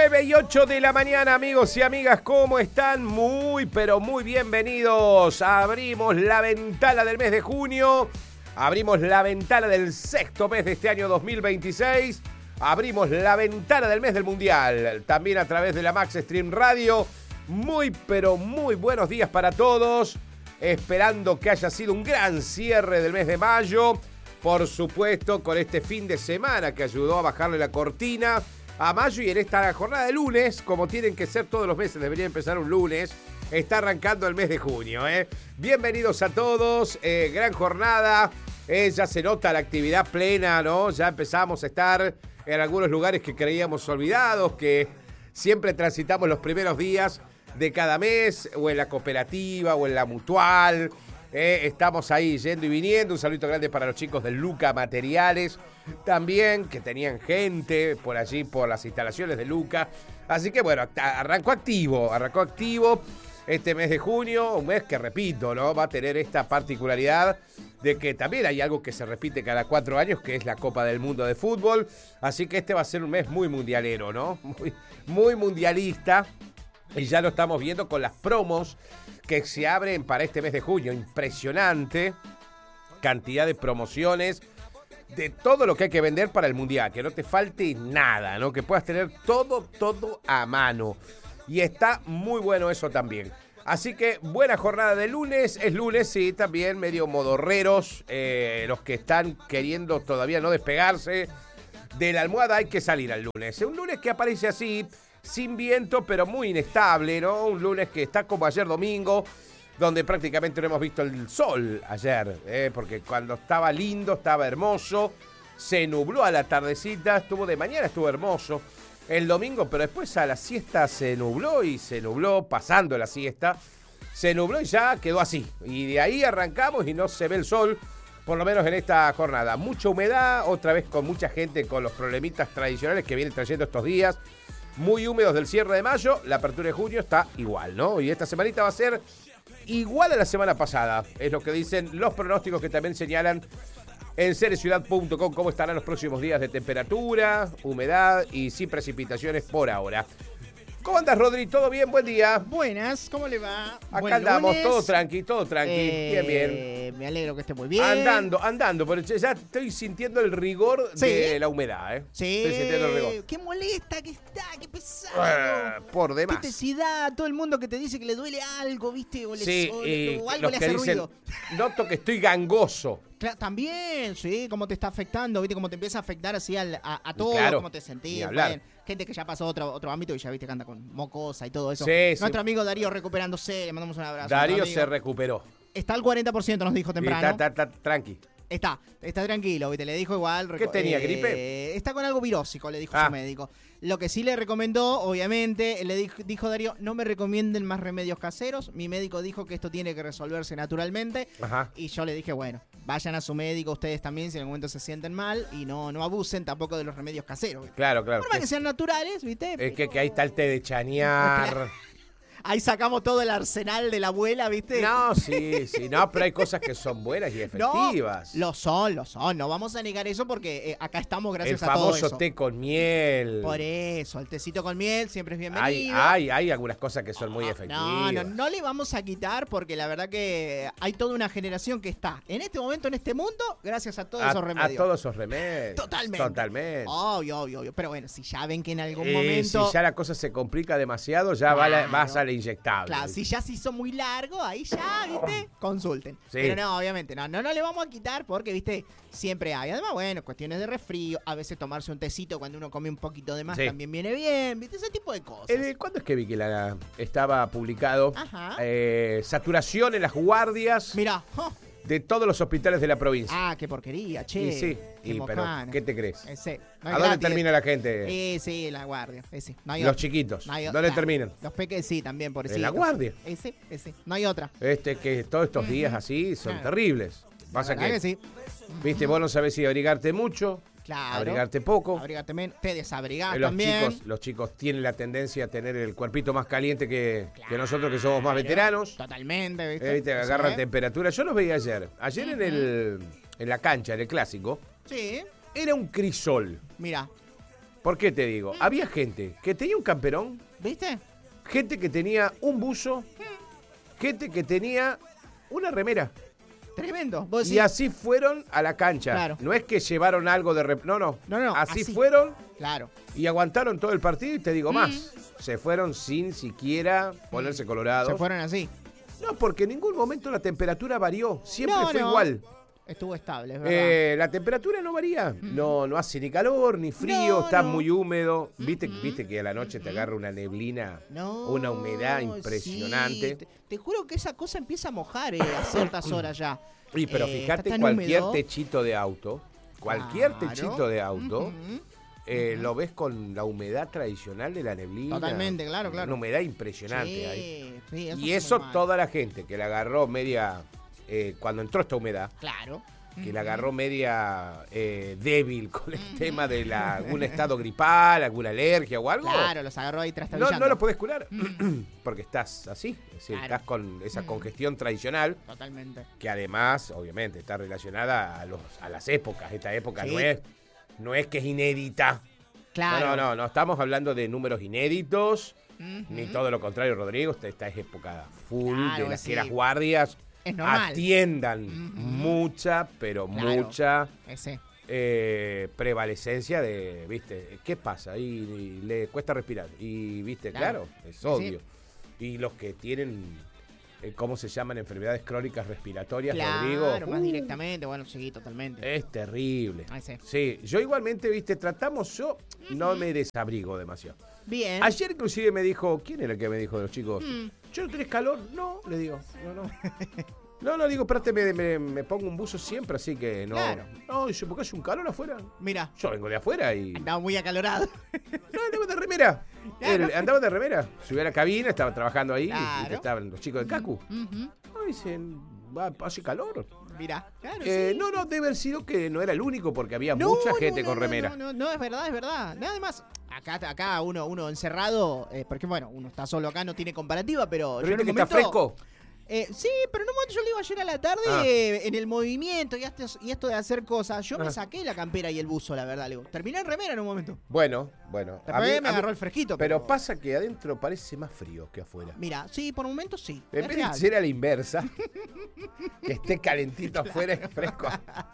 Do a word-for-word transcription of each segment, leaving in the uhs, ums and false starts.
nueve y ocho de la mañana, amigos y amigas, ¿cómo están? Muy, pero muy bienvenidos. Abrimos la ventana del mes de junio, abrimos la ventana del sexto mes de este año dos mil veintiséis, abrimos la ventana del mes del Mundial, también a través de la Max Stream Radio. Muy, pero muy buenos días para todos, esperando que haya sido un gran cierre del mes de mayo, por supuesto, con este fin de semana que ayudó a bajarle la cortina a mayo, y en esta jornada de lunes, como tienen que ser todos los meses, debería empezar un lunes, está arrancando el mes de junio. ¿eh? Bienvenidos a todos, eh, gran jornada, eh, ya se nota la actividad plena, ¿no? Ya empezamos a estar en algunos lugares que creíamos olvidados, que siempre transitamos los primeros días de cada mes, o en la cooperativa, o en la mutual. Eh, estamos ahí yendo y viniendo. Un saludo grande para los chicos de Luca Materiales también, que tenían gente por allí, por las instalaciones de Luca. Así que bueno, arrancó activo, arrancó activo este mes de junio, un mes que, repito, ¿no? Va a tener esta particularidad de que también hay algo que se repite cada cuatro años, que es la Copa del Mundo de Fútbol. Así que este va a ser un mes muy mundialero, ¿no? Muy, muy mundialista. Y ya lo estamos viendo con las promos que se abren para este mes de junio. Impresionante cantidad de promociones de todo lo que hay que vender para el Mundial. Que no te falte nada, ¿no? Que puedas tener todo, todo a mano. Y está muy bueno eso también. Así que buena jornada de lunes. Es lunes, sí, también medio modorreros. Eh, los que están queriendo todavía no despegarse de la almohada, hay que salir al lunes. Un lunes que aparece así, sin viento, pero muy inestable, ¿no? Un lunes que está como ayer domingo, donde prácticamente no hemos visto el sol ayer, ¿eh? Porque cuando estaba lindo, estaba hermoso, se nubló a la tardecita, estuvo de mañana, estuvo hermoso el domingo, pero después a la siesta se nubló y se nubló, pasando la siesta, se nubló y ya quedó así. Y de ahí arrancamos y no se ve el sol, por lo menos en esta jornada. Mucha humedad, otra vez con mucha gente con los problemitas tradicionales que vienen trayendo estos días. Muy húmedos del cierre de mayo, la apertura de junio está igual, ¿no? Y esta semanita va a ser igual a la semana pasada. Es lo que dicen los pronósticos, que también señalan en cereciudad punto com cómo estarán los próximos días de temperatura, humedad y sin precipitaciones por ahora. ¿Cómo andas, Rodri? ¿Todo bien? Buen día. Buenas, ¿cómo le va? Acá Buen andamos, lunes. todo tranqui, todo tranqui, Eh, bien, bien. Me alegro que esté muy bien. Andando, andando, pero ya estoy sintiendo el rigor Sí. de la humedad, ¿eh? Sí, Estoy sintiendo el rigor. qué molesta que está, qué pesado. Eh, por demás. Qué tesidad, todo el mundo que te dice que le duele algo, ¿viste? O, le, Sí, o, y o algo los le que hace dicen, ruido. noto que estoy gangoso. Claro, también, sí, cómo te está afectando, ¿viste? Cómo te empieza a afectar así al, a, a todo, Claro, cómo te sentís. ni hablar. Bueno, gente que ya pasó a otro, otro ámbito y ya, ¿viste? Que anda con mocosa y todo eso. Sí, Nuestro sí. amigo Darío recuperándose, le mandamos un abrazo. Darío nuestro se amigo. recuperó. Está al cuarenta por ciento, nos dijo Y temprano. Está, está, está tranqui. Está, está tranquilo, ¿viste? Le dijo igual. ¿Qué tenía, eh, gripe? Está con algo virósico, le dijo Ah. su médico. Lo que sí le recomendó, obviamente, le dijo, dijo Darío, no me recomienden más remedios caseros. Mi médico dijo que esto tiene que resolverse naturalmente. Ajá. Y yo le dije, bueno, vayan a su médico ustedes también si en algún momento se sienten mal y no, no abusen tampoco de los remedios caseros. Claro, claro. Por más Que- que sean naturales, ¿viste? Es que, que ahí está el té de chañar. Ahí sacamos todo el arsenal de la abuela, ¿viste? No, sí, sí, no, pero hay cosas que son buenas y efectivas. No, lo son, lo son. No vamos a negar eso porque eh, acá estamos el gracias a todo famoso eso. té con miel. Por eso, el tecito con miel siempre es Hay, bienvenido. hay, hay algunas cosas que son muy Ah, efectivas. No, no, no le vamos a quitar porque la verdad que hay toda una generación que está en este momento, en este mundo, gracias a todos a, esos remedios. a todos esos remedios. Totalmente. Totalmente. Obvio, obvio, obvio. Pero bueno, si ya ven que en algún Eh, momento... si ya la cosa se complica demasiado, ya va la- Claro. vas al inyectable. Claro, si ya se hizo muy largo, ahí ya, ¿viste? Consulten. Sí. Pero no, obviamente, no, no, no le vamos a quitar porque, ¿viste? Siempre hay. Además, bueno, cuestiones de resfrío, a veces tomarse un tecito cuando uno come un poquito de más Sí. también viene bien, ¿viste? Ese tipo de cosas. Eh, ¿Cuándo es que vi que la, estaba publicado? Ajá. Eh, saturación en las guardias Mirá, oh, de todos los hospitales de la provincia. ah, qué porquería, che. y sí, qué y, pero mojana. ¿qué te crees? Eh, sí, no ¿A es dónde gratis. termina la gente? Eh, sí, la guardia. Eh, sí. No hay Los otra. chiquitos. No hay o- ¿Dónde claro. terminan? Los peques sí, también, por En la guardia. Eh, sí, eh, sí. No hay otra. Este, que todos estos días así son Claro. terribles. Pasa ¿Verdad que, que sí? viste, vos no sabés si abrigarte mucho, Claro. abrigarte poco. Abrigate menos. Te desabrigás Eh, Los también. chicos, los chicos tienen la tendencia a tener el cuerpito más caliente que, que Claro. nosotros que somos más veteranos. Totalmente, ¿viste? Eh, viste, agarran Sí. temperatura. Yo los veía ayer. Ayer en el en la cancha, en el clásico, Sí, era un crisol. mira. ¿Por qué te digo? Había gente que tenía un camperón, ¿Viste? gente que tenía un buzo, gente que tenía una remera. Tremendo. ¿Vos Y decís? así fueron a la cancha. Claro. No es que llevaron algo de... Rep... No, no. No, no, Así, así. fueron Claro. y aguantaron todo el partido y te digo Mm. más. Se fueron sin siquiera ponerse colorados. Se fueron así. No, porque en ningún momento la temperatura varió. Siempre No, fue no. igual. Estuvo estable, es verdad. Eh, la temperatura no varía. No, no hace ni calor ni frío. No, Está no. muy húmedo. ¿Viste, Mm-mm. viste que a la noche te agarra una neblina, No, una humedad sí, impresionante. te, te juro que esa cosa empieza a mojar eh, a ciertas horas ya. Y pero Eh, fíjate, está tan cualquier húmedo. techito de auto, cualquier Claro. techito de auto, Ujú. eh, lo ves con la humedad tradicional de la neblina. Totalmente, claro, claro. Una humedad impresionante Sí, ahí. sí, eso Y es eso muy mal. toda la gente que la agarró media, eh, cuando entró esta humedad, Claro. que la agarró media eh, débil con el tema de la, algún estado gripal, alguna alergia o algo. Claro, los agarró ahí No, trastabillando. no lo podés curar, porque estás así, es decir, Claro. estás con esa Mm. congestión tradicional, Totalmente. que además, obviamente, está relacionada a los a las épocas. Esta época Sí. no es no es que es inédita. Claro. No, no, no, no estamos hablando de números inéditos, Ujú. ni todo lo contrario, Rodrigo. Esta, esta es época full Claro, de las sí. que las guardias Es normal. atiendan Ujú. mucha, pero Claro. mucha Ese. eh, prevalecencia de, ¿viste? ¿Qué pasa? Y, y le cuesta respirar. Y, ¿viste? Claro. Claro, es Sí, obvio. Y los que tienen, eh, ¿cómo se llaman? Enfermedades crónicas respiratorias, Rodrigo. Claro, más uh, directamente. Bueno, sí, totalmente. Es terrible. Ah, sí. Sí, yo igualmente, ¿viste? Tratamos, yo no me desabrigo demasiado. Bien. Ayer inclusive me dijo, ¿quién era el que me dijo de los chicos? Mm. ¿Yo no tenés calor? No, le digo, no, no. No, no, digo, espérate, me, me, me pongo un buzo siempre, así que no. Claro. No, dice, ¿por qué hace un calor afuera? Mira, Yo vengo de afuera y... andaba muy acalorado. No, andaba de remera. Claro. Él andaba de remera. Subí a la cabina, estaba trabajando ahí, Claro. y estaban los chicos de Cacu. Ujú. No, dicen, va, hace calor. Mira, claro. Eh, sí. No, no, debe haber sido que no era el único, porque había No, mucha no, gente no, con no, remera. No, no, no, es verdad, es verdad. Nada más, acá, acá uno, uno encerrado, eh, porque bueno, uno está solo acá, no tiene comparativa, pero. ¿Pero yo en viste un que está momento- fresco? Eh, sí, pero en un momento yo le iba ayer a la tarde Ah. eh, en el movimiento y esto, y esto de hacer cosas. Yo me Ah. saqué la campera y el buzo, la verdad. Le digo, terminé en remera en un momento. Bueno, bueno. Después me agarró el fresquito. Pero pasa que adentro parece más frío que afuera. Mira, sí, por momentos sí. En es vez de real. ser a la inversa, que esté calentito afuera y fresco.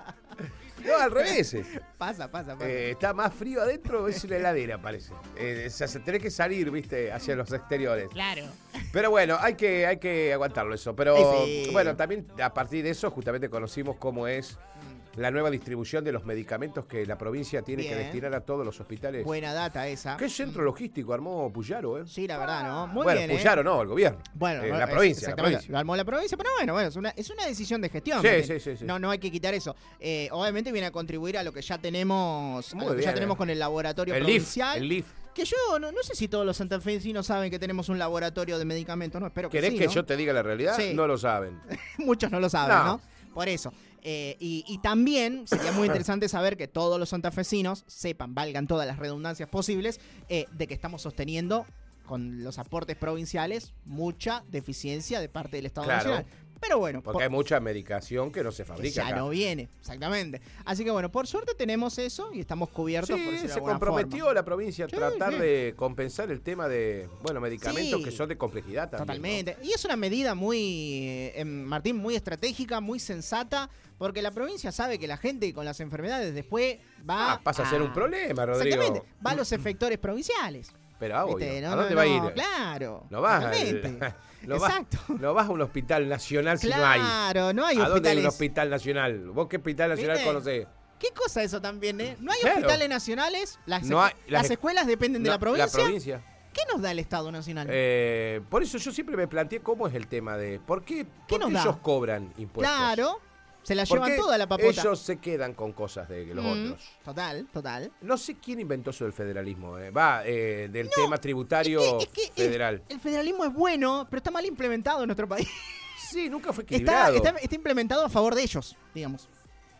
No, al revés. es. Pasa, pasa, pasa. Eh, está más frío adentro, es una heladera, parece. Eh, o sea, se tenés que salir, viste, hacia los exteriores. Claro. Pero bueno, hay que, hay que aguantarlo eso. Pero Sí, sí. bueno, también a partir de eso justamente conocimos cómo es la nueva distribución de los medicamentos que la provincia tiene Bien. que destinar a todos los hospitales. Buena data esa. ¿Qué centro logístico armó Puyaro, eh? Sí, la verdad, ¿no? Muy bueno, bien, ¿eh? Puyaro no, el gobierno. Bueno, Eh, no, la es- provincia, la exactamente, provincia. Lo armó la provincia, pero bueno, bueno, es una, es una decisión de gestión. Sí, ¿me sí, entiendes? sí, sí. No, no hay que quitar eso. Eh, obviamente viene a contribuir a lo que ya tenemos, a Muy lo que bien, ya tenemos eh. con el laboratorio El L I F, provincial. el L I F. Que yo no, no sé si todos los santafesinos saben que tenemos un laboratorio de medicamentos, no, espero que ¿Querés sí, que ¿no? yo te diga la realidad? Sí. No lo saben. Muchos no lo saben, No. ¿no? Por eso. Eh, y, y también sería muy interesante saber que todos los santafesinos sepan, valgan todas las redundancias posibles, eh, de que estamos sosteniendo con los aportes provinciales mucha deficiencia de parte del Estado Claro. Nacional. Pero bueno, Porque por- hay mucha medicación que no se que fabrica ya acá. no viene, exactamente. Así que bueno, por suerte tenemos eso y estamos cubiertos por Sí, decirlo de se alguna comprometió forma. la provincia a Sí, tratar sí. de compensar el tema de, bueno, medicamentos Sí. que son de complejidad también. Totalmente. Y es una medida muy, eh, em, Martín, muy estratégica, muy sensata, porque la provincia sabe que la gente con las enfermedades después ¿no? va Ah, pasa a ser un problema, Rodrigo. Exactamente, va a los efectores provinciales. Pero ah, obvio. ¿Viste? No, ¿A no, dónde no, va a ir? Claro. No vas, al- totalmente. no vas, Exacto. no vas a un hospital nacional si no hay. Claro, no hay ¿A dónde hay hospitales. un hospital nacional? ¿Vos qué hospital nacional ¿Viste? conocés? ¿Qué cosa eso también, eh? No hay Claro. hospitales nacionales, las, No hay- las las- escuelas dependen de No, la provincia. La provincia. ¿Qué nos da el Estado Nacional? Eh, por eso yo siempre me planteé cómo es el tema de por qué, por nos qué da? ellos cobran impuestos. Claro, se la ¿Por llevan qué toda la papota. ellos se quedan con cosas de los Mm, otros? Total, total. No sé quién inventó eso del federalismo. eh. Va, eh, del tema tributario Es que- es que federal. El, el federalismo es bueno, pero está mal implementado en nuestro país. Sí, nunca fue Está, equilibrado. está, está implementado a favor de ellos, digamos.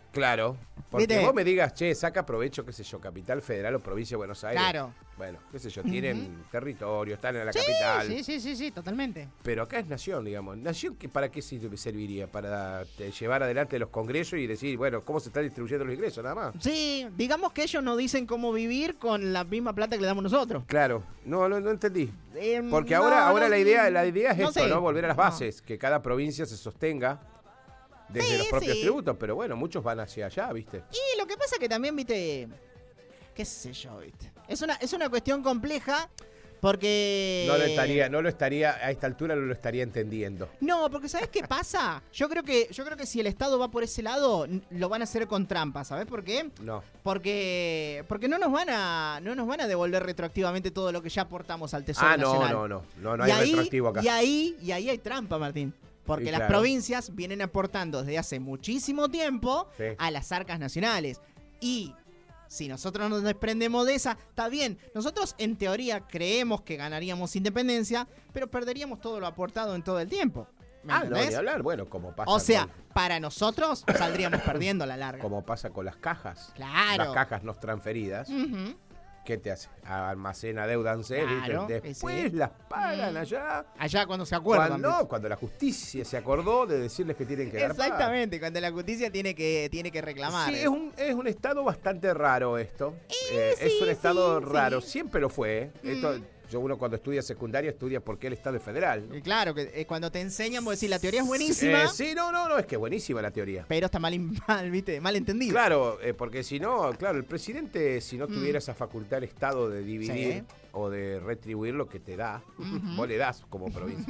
Claro, porque ¿Viste? vos me digas, che, saca provecho, qué sé yo, Capital Federal o Provincia de Buenos Aires. Claro. Bueno, qué sé yo, tienen Ujú. territorio, están en la Sí, capital. sí, sí, sí, sí, totalmente. Pero acá es nación, digamos. ¿Nación que para qué sirve- serviría? Para eh, llevar adelante los congresos y decir, bueno, cómo se están distribuyendo los ingresos, nada más. Sí, digamos que ellos nos dicen cómo vivir con la misma plata que le damos nosotros. Claro, no, no, no entendí. Eh, Porque no, ahora, ahora no, la idea, la idea es no esto, sé. ¿no? Volver a las No. bases, que cada provincia se sostenga desde Sí, los propios sí. tributos, pero bueno, muchos van hacia allá, ¿viste? Y lo que pasa que también, viste, qué sé yo, viste. Es una, es una cuestión compleja porque... No lo estaría, no lo estaría, a esta altura no lo estaría entendiendo. No, porque ¿sabes qué pasa? Yo creo que, yo creo que si el Estado va por ese lado, n- lo van a hacer con trampa, ¿sabes por qué? No. Porque, porque no nos van a, no nos van a devolver retroactivamente todo lo que ya aportamos al Tesoro Ah, no, Nacional. no, no, no, no y hay ahí, retroactivo acá. Y ahí, y ahí hay trampa, Martín. Porque Y las claro. provincias vienen aportando desde hace muchísimo tiempo Sí. a las arcas nacionales. Y si nosotros nos desprendemos de esa, está bien. Nosotros en teoría creemos que ganaríamos independencia, pero perderíamos todo lo aportado en todo el tiempo. ¿Me Ah, no, entendés? ni hablar, bueno, como pasa, O sea, con, para nosotros saldríamos perdiendo a la larga. como pasa con las cajas. Claro. Las cajas no transferidas. Ujú. ¿Qué te hace? Almacena deuda en serio, Claro, ¿viste? Después sí. las pagan Mm. allá. Allá cuando se acuerdan. Cuando, ¿viste? no, cuando la justicia se acordó de decirles que tienen que dar paga. Exactamente, cuando la justicia tiene que, tiene que reclamar. Sí, es un, es un estado bastante raro esto. Eh, sí, es un estado sí, raro, sí. siempre lo fue. ¿eh? Esto, Mm. yo uno cuando estudia secundaria estudia por qué el estado es federal. ¿no? Y claro, que eh, cuando te enseñan, vos decís, la teoría es buenísima, Eh, sí, no, no, no, es que buenísima la teoría. pero está mal, in- mal, ¿viste? Mal entendido. Claro, eh, porque si no, claro, el presidente, si no Mm. tuviera esa facultad del Estado de dividir Sí. o de retribuir lo que te da, Ujú. vos le das como provincia.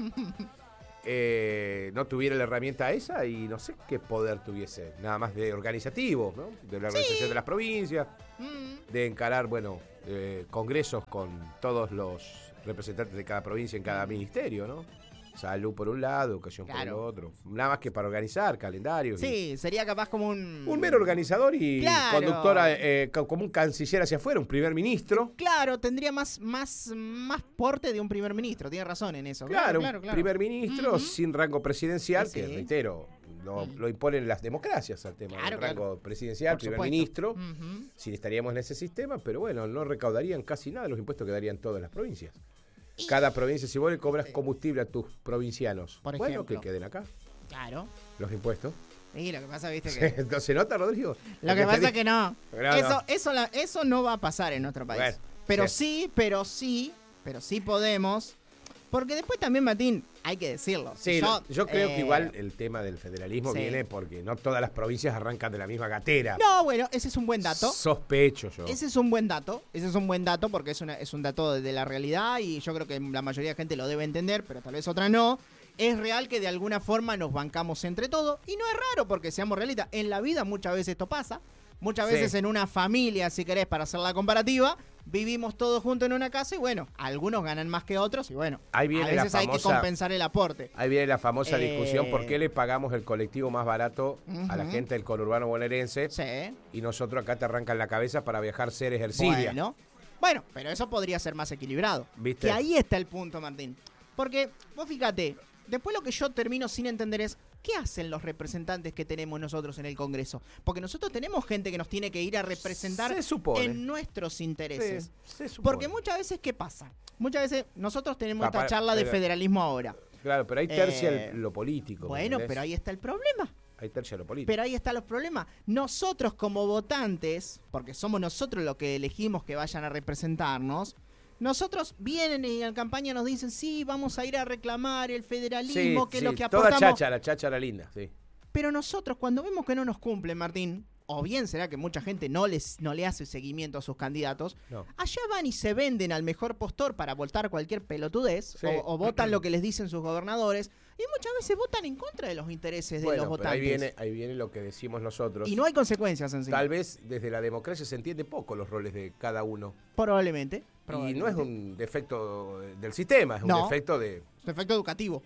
eh, no tuviera la herramienta esa y no sé qué poder tuviese, nada más de organizativo, ¿no? De la organización de las provincias, Mm. de encarar, bueno, eh, congresos con todos los representantes de cada provincia en cada ministerio, ¿no? Salud por un lado, educación por el Claro. otro. Nada más que para organizar calendarios. y- Sí, sería capaz como un... un mero organizador y Claro. conductora, eh, co- como un canciller hacia afuera, un primer ministro. Claro, tendría más, más, más porte de un primer ministro, tiene razón en eso. Claro, claro, un claro. primer ministro Ujú. sin rango presidencial, Sí. que reitero, lo, Mm. lo imponen las democracias al tema Claro, del claro. rango presidencial, Por primer supuesto. ministro. Ujú. Si estaríamos en ese sistema, pero bueno, no recaudarían casi nada de los impuestos que darían todas las provincias. Cada provincia, si vos le cobras combustible a tus provincianos, Por bueno, ejemplo. que queden acá Claro. los impuestos. Y lo que pasa, viste que... ¿No se nota, Rodrigo? Lo que pasa es que no. No, eso, no. Eso, la- eso no va a pasar en nuestro país. Bueno, pero sí. sí, pero sí, pero sí podemos. Porque después también, Martín, hay que decirlo. Sí, yo, yo creo eh, que igual el tema del federalismo sí. viene porque no todas las provincias arrancan de la misma gatera. No, bueno, ese es un buen dato. Sospecho yo. Ese es un buen dato. Ese es un buen dato porque es, una, es un dato de, de la realidad y yo creo que la mayoría de gente lo debe entender, pero tal vez otra no. Es real que de alguna forma nos bancamos entre todos y no es raro porque seamos realistas. En la vida muchas veces esto pasa. Muchas Sí. veces en una familia, si querés, para hacer la comparativa, vivimos todos juntos en una casa y bueno, algunos ganan más que otros y bueno, Ahí viene a la veces hay que famosa- compensar el aporte. Ahí viene la famosa Eh, discusión, ¿por qué le pagamos el colectivo más barato a la Ujú. gente del conurbano bonaerense Sí. y nosotros acá te arrancan la cabeza para viajar seres Ercilia? Bueno, bueno, pero eso podría ser más equilibrado. ¿Viste? Que ahí está el punto, Martín. Porque, vos fíjate, después lo que yo termino sin entender es, ¿qué hacen los representantes que tenemos nosotros en el Congreso? Porque nosotros tenemos gente que nos tiene que ir a representar Se supone. en nuestros intereses. Sí, se supone. Porque muchas veces, ¿qué pasa? Muchas veces nosotros tenemos Papá, esta charla de pero- federalismo ahora. Claro, pero ahí tercia Eh, el- lo político. ¿me Bueno, entendés? pero ahí está el problema. Ahí tercia lo político. Pero ahí están los problemas. Nosotros como votantes, porque somos nosotros los que elegimos que vayan a representarnos, nosotros vienen y en campaña nos dicen, sí, vamos a ir a reclamar el federalismo, Sí, que es sí, lo que toda aportamos. cháchara, cháchara linda, sí. Pero nosotros cuando vemos que no nos cumplen, Martín, o bien será que mucha gente no, les, no le hace seguimiento a sus candidatos, No. allá van y se venden al mejor postor para votar cualquier pelotudez, Sí. o, o votan lo que les dicen sus gobernadores, y muchas veces votan en contra de los intereses de Bueno, los pero ahí votantes. viene, ahí viene lo que decimos nosotros. Y no hay consecuencias encima. Tal vez desde la democracia se entiende poco los roles de cada uno. Probablemente. Y no es probablemente. un defecto del sistema, es un No. defecto de... Es un efecto educativo.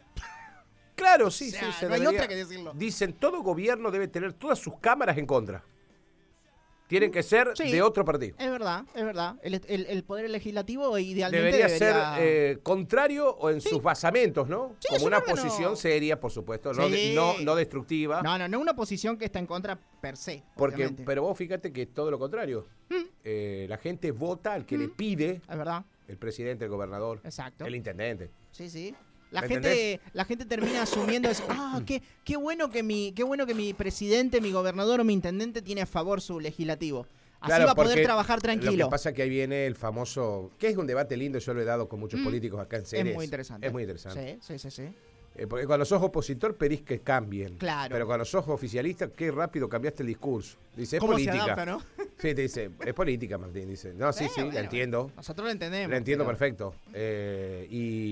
Claro, sí, O sea, sí. se no hay debería- otra que decirlo. Dicen, todo gobierno debe tener todas sus cámaras en contra. tienen que ser Sí. de otro partido. Es verdad, es verdad. El, el- el poder legislativo idealmente Debería, debería... ser eh, contrario o en sus basamentos, ¿no? Sí, es Como un una órgano- posición seria, por supuesto, no, Sí. de- no, no destructiva. No, no, no una posición que está en contra per se. Porque, obviamente. pero vos fíjate que es todo lo contrario. Eh, la gente vota al que le pide Es verdad, el presidente, el gobernador, exacto. el intendente. Sí, sí. La ¿Me gente, la gente termina asumiendo eso. Ah, qué, qué bueno que mi, qué bueno que mi presidente, mi gobernador o mi intendente tiene a favor su legislativo. Así Claro, va a poder porque trabajar Lo tranquilo. que pasa es que ahí viene el famoso, que es un debate lindo, yo lo he dado con muchos políticos acá en Es Ceres. muy interesante. Es muy interesante. Sí, sí, sí, sí. Eh, porque cuando sos opositor pedís que cambien. Claro. Pero cuando sos oficialista, qué rápido cambiaste el discurso. Dice, es ¿Cómo se política. adapta, no? Sí, te dice, es política, Martín. Dice, no, sí, Eh, sí, bueno, la entiendo. Nosotros lo entendemos. La entiendo pero- perfecto. Eh,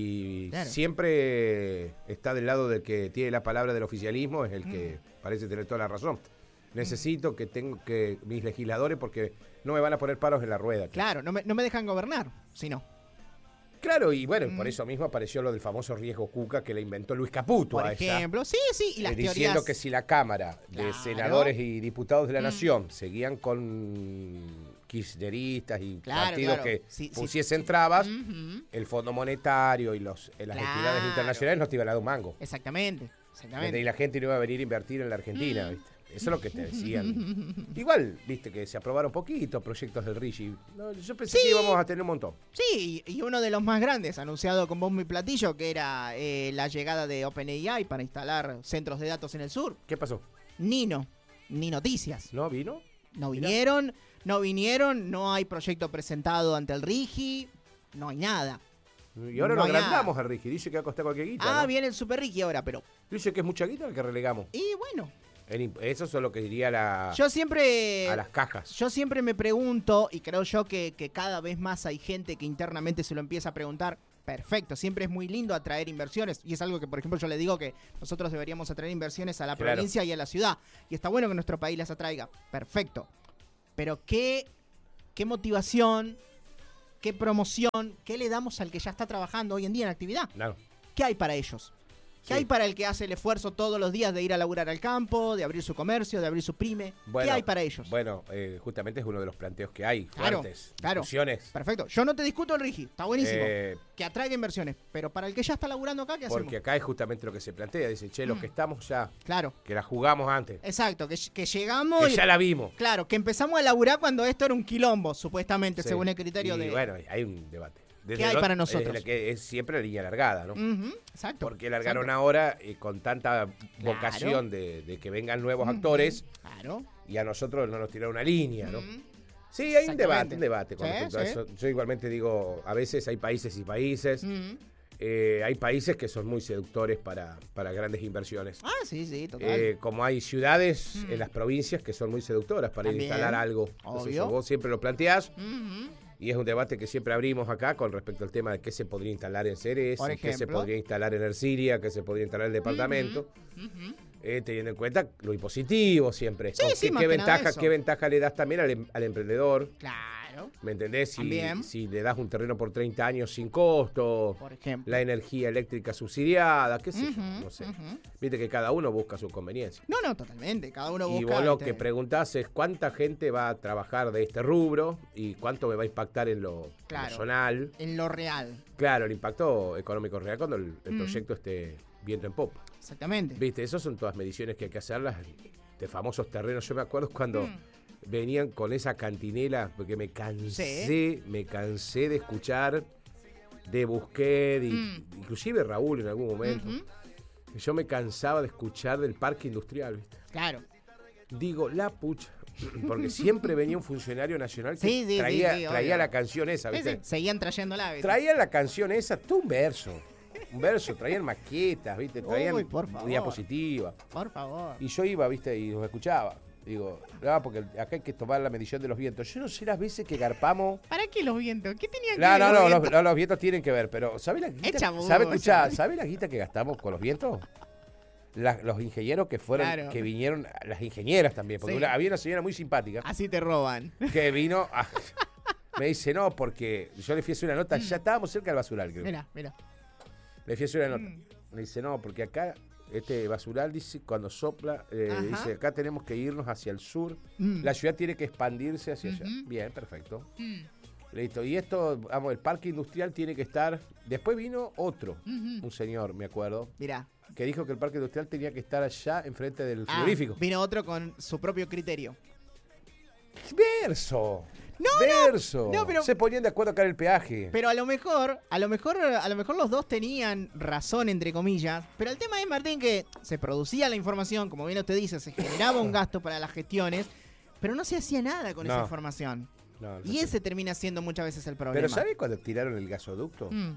y Claro. siempre está del lado del que tiene la palabra del oficialismo, es el que parece tener toda la razón. Necesito que tengo que mis legisladores, porque no me van a poner paros en la rueda. Claro, no me, no me dejan gobernar, si no. Claro, y bueno, por eso mismo apareció lo del famoso riesgo Cuca que le inventó Luis Caputo Por a esa, ejemplo. Sí, sí, y las eh, teorías... diciendo que si la Cámara de Claro. senadores y diputados de la Nación seguían con kirchneristas y Claro, partidos claro. que Sí, sí. pusiesen trabas, Ujú. el Fondo Monetario y los eh, las Claro. entidades internacionales no te iban a dar un mango. Exactamente, exactamente. Y la gente no iba a venir a invertir en la Argentina, ¿viste? Eso es lo que te decían. Igual, viste, que se aprobaron poquitos proyectos del Rigi. No, yo pensé Sí. que íbamos a tener un montón. Sí, y uno de los más grandes, anunciado con bombo y platillo, que era eh, la llegada de OpenAI para instalar centros de datos en el sur. ¿Qué pasó? Nino, ni noticias. ¿No vino? No Mirá. vinieron, no vinieron, no hay proyecto presentado ante el Rigi, no hay nada. Y ahora No lo hay agrandamos al Rigi. Dice que va a costar cualquier guita. Ah, ¿no? viene el Super Rigi ahora, pero... Dice que es mucha guita el que relegamos. Y bueno, El imp- Eso es lo que diría la, yo siempre... a las cajas. Yo siempre me pregunto, y creo yo que, que cada vez más hay gente que internamente se lo empieza a preguntar, perfecto, siempre es muy lindo atraer inversiones, y es algo que, por ejemplo, yo le digo que nosotros deberíamos atraer inversiones a la Claro. provincia y a la ciudad, y está bueno que nuestro país las atraiga, perfecto. Pero qué, qué motivación, qué promoción, qué le damos al que ya está trabajando hoy en día en actividad. Claro. ¿Qué hay para ellos? ¿Qué Sí. hay para el que hace el esfuerzo todos los días de ir a laburar al campo, de abrir su comercio, de abrir su pyme? ¿Qué hay para ellos? Bueno, eh, justamente es uno de los planteos que hay, Claro, fuertes, claro. discusiones. Perfecto. Yo no te discuto el Rigi, está buenísimo. Eh, Que atraiga inversiones. Pero para el que ya está laburando acá, ¿qué hacemos? porque acá es justamente lo que se plantea. Dice, che, los que estamos ya, Claro, que la jugamos antes, exacto, que, que llegamos que y... ya la vimos. Claro, que empezamos a laburar cuando esto era un quilombo, supuestamente, Sí. según el criterio y de... bueno, hay un debate. ¿Qué hay el para otro- nosotros? Es, la que es siempre la línea alargada, ¿no? Ujú, exacto. Porque largaron exacto. ahora eh, con tanta vocación de, de que vengan nuevos actores Claro. y a nosotros no nos tiraron una línea, ¿no? Ujú. Sí, hay un debate, Exactamente. un debate con Sí, respecto a sí. eso. Yo igualmente digo, a veces hay países y países. Ujú. Eh, hay países que son muy seductores para, para grandes inversiones. Ah, sí, sí, total. Eh, como hay ciudades en las provincias que son muy seductoras para ir a También. instalar algo. Entonces, Obvio. eso vos siempre lo planteás Ujú. y es un debate que siempre abrimos acá con respecto al tema de qué se podría instalar en Ceres, Por qué se ejemplo. podría instalar en Ercilia, qué se podría instalar en el departamento. Ujú. Eh, teniendo en cuenta lo impositivo siempre. Sí, ¿no? sí, ¿Qué, más qué que nada ventaja, eso. ¿Qué ventaja le das también al, em- al emprendedor? Claro, ¿Me entendés? Si, También. si le das un terreno por treinta años sin costo, por ejemplo. la energía eléctrica subsidiada, qué sé yo, Ujú, no sé. ujú. Viste que cada uno busca su conveniencia. No, no, totalmente. Cada uno busca... Y vos lo este, que preguntás es cuánta gente va a trabajar de este rubro y cuánto me va a impactar en lo Claro. personal. en lo real. Claro, el impacto económico real cuando el, el Mm. proyecto esté viento en popa. Exactamente. Viste, esas son todas mediciones que hay que hacerlas de famosos terrenos. Yo me acuerdo cuando Mm. venían con esa cantinela, porque me cansé, me cansé de escuchar de Busquet, y, Mm. inclusive Raúl en algún momento. Ujú. Yo me cansaba de escuchar del parque industrial, ¿viste? Claro. Digo, la pucha. Porque siempre venía un funcionario nacional que Sí, sí, sí, traía, sí, traía obvio. la canción esa, Sí, ¿viste? sí, seguían trayéndola. ¿viste? Traían la canción esa, todo un verso. Un verso, traían maquetas, ¿viste? Traían Uy, por favor. diapositivas. Por favor. Y yo iba, ¿viste? Y los escuchaba. Digo, no, porque acá hay que tomar la medición de los vientos. Yo no sé las veces que garpamos. ¿Para qué los vientos? ¿Qué tenían que No, ver no, los no, vientos? los, no, los vientos tienen que ver, pero ¿sabés la guita? Echa bulla. ¿Sabe, escuchá, ¿sabe la guita que gastamos con los vientos? La- los ingenieros que fueron, Claro. que vinieron, las ingenieras también, porque Sí. una- había una señora muy simpática Así te roban. que vino a- me dice, no, porque yo le fui a hacer una nota, ya estábamos cerca del basural, creo. Mira, mira. Le fui a hacer una nota. Mm. Me dice, no, porque acá Este basural dice, cuando sopla, eh, Ajá. dice, acá tenemos que irnos hacia el sur. Mm. La ciudad tiene que expandirse hacia allá. Ujú. Bien, perfecto. Mm. Listo. Y esto, vamos, el parque industrial tiene que estar... Después vino otro, Ujú. un señor, me acuerdo, Mirá. que dijo que el parque industrial tenía que estar allá enfrente del Ah, frigorífico. vino otro con su propio criterio. Verso. No, Verso. no, pero- Se ponían de acuerdo acá en el peaje. Pero a lo mejor, a lo mejor, a lo mejor los dos tenían razón, entre comillas. Pero el tema es, Martín, que se producía la información, como bien usted dice, se generaba un gasto para las gestiones, pero no se hacía nada con esa No. información. No, no Y sé. ese termina siendo muchas veces el problema. Pero ¿sabes cuando tiraron el gasoducto? Mm.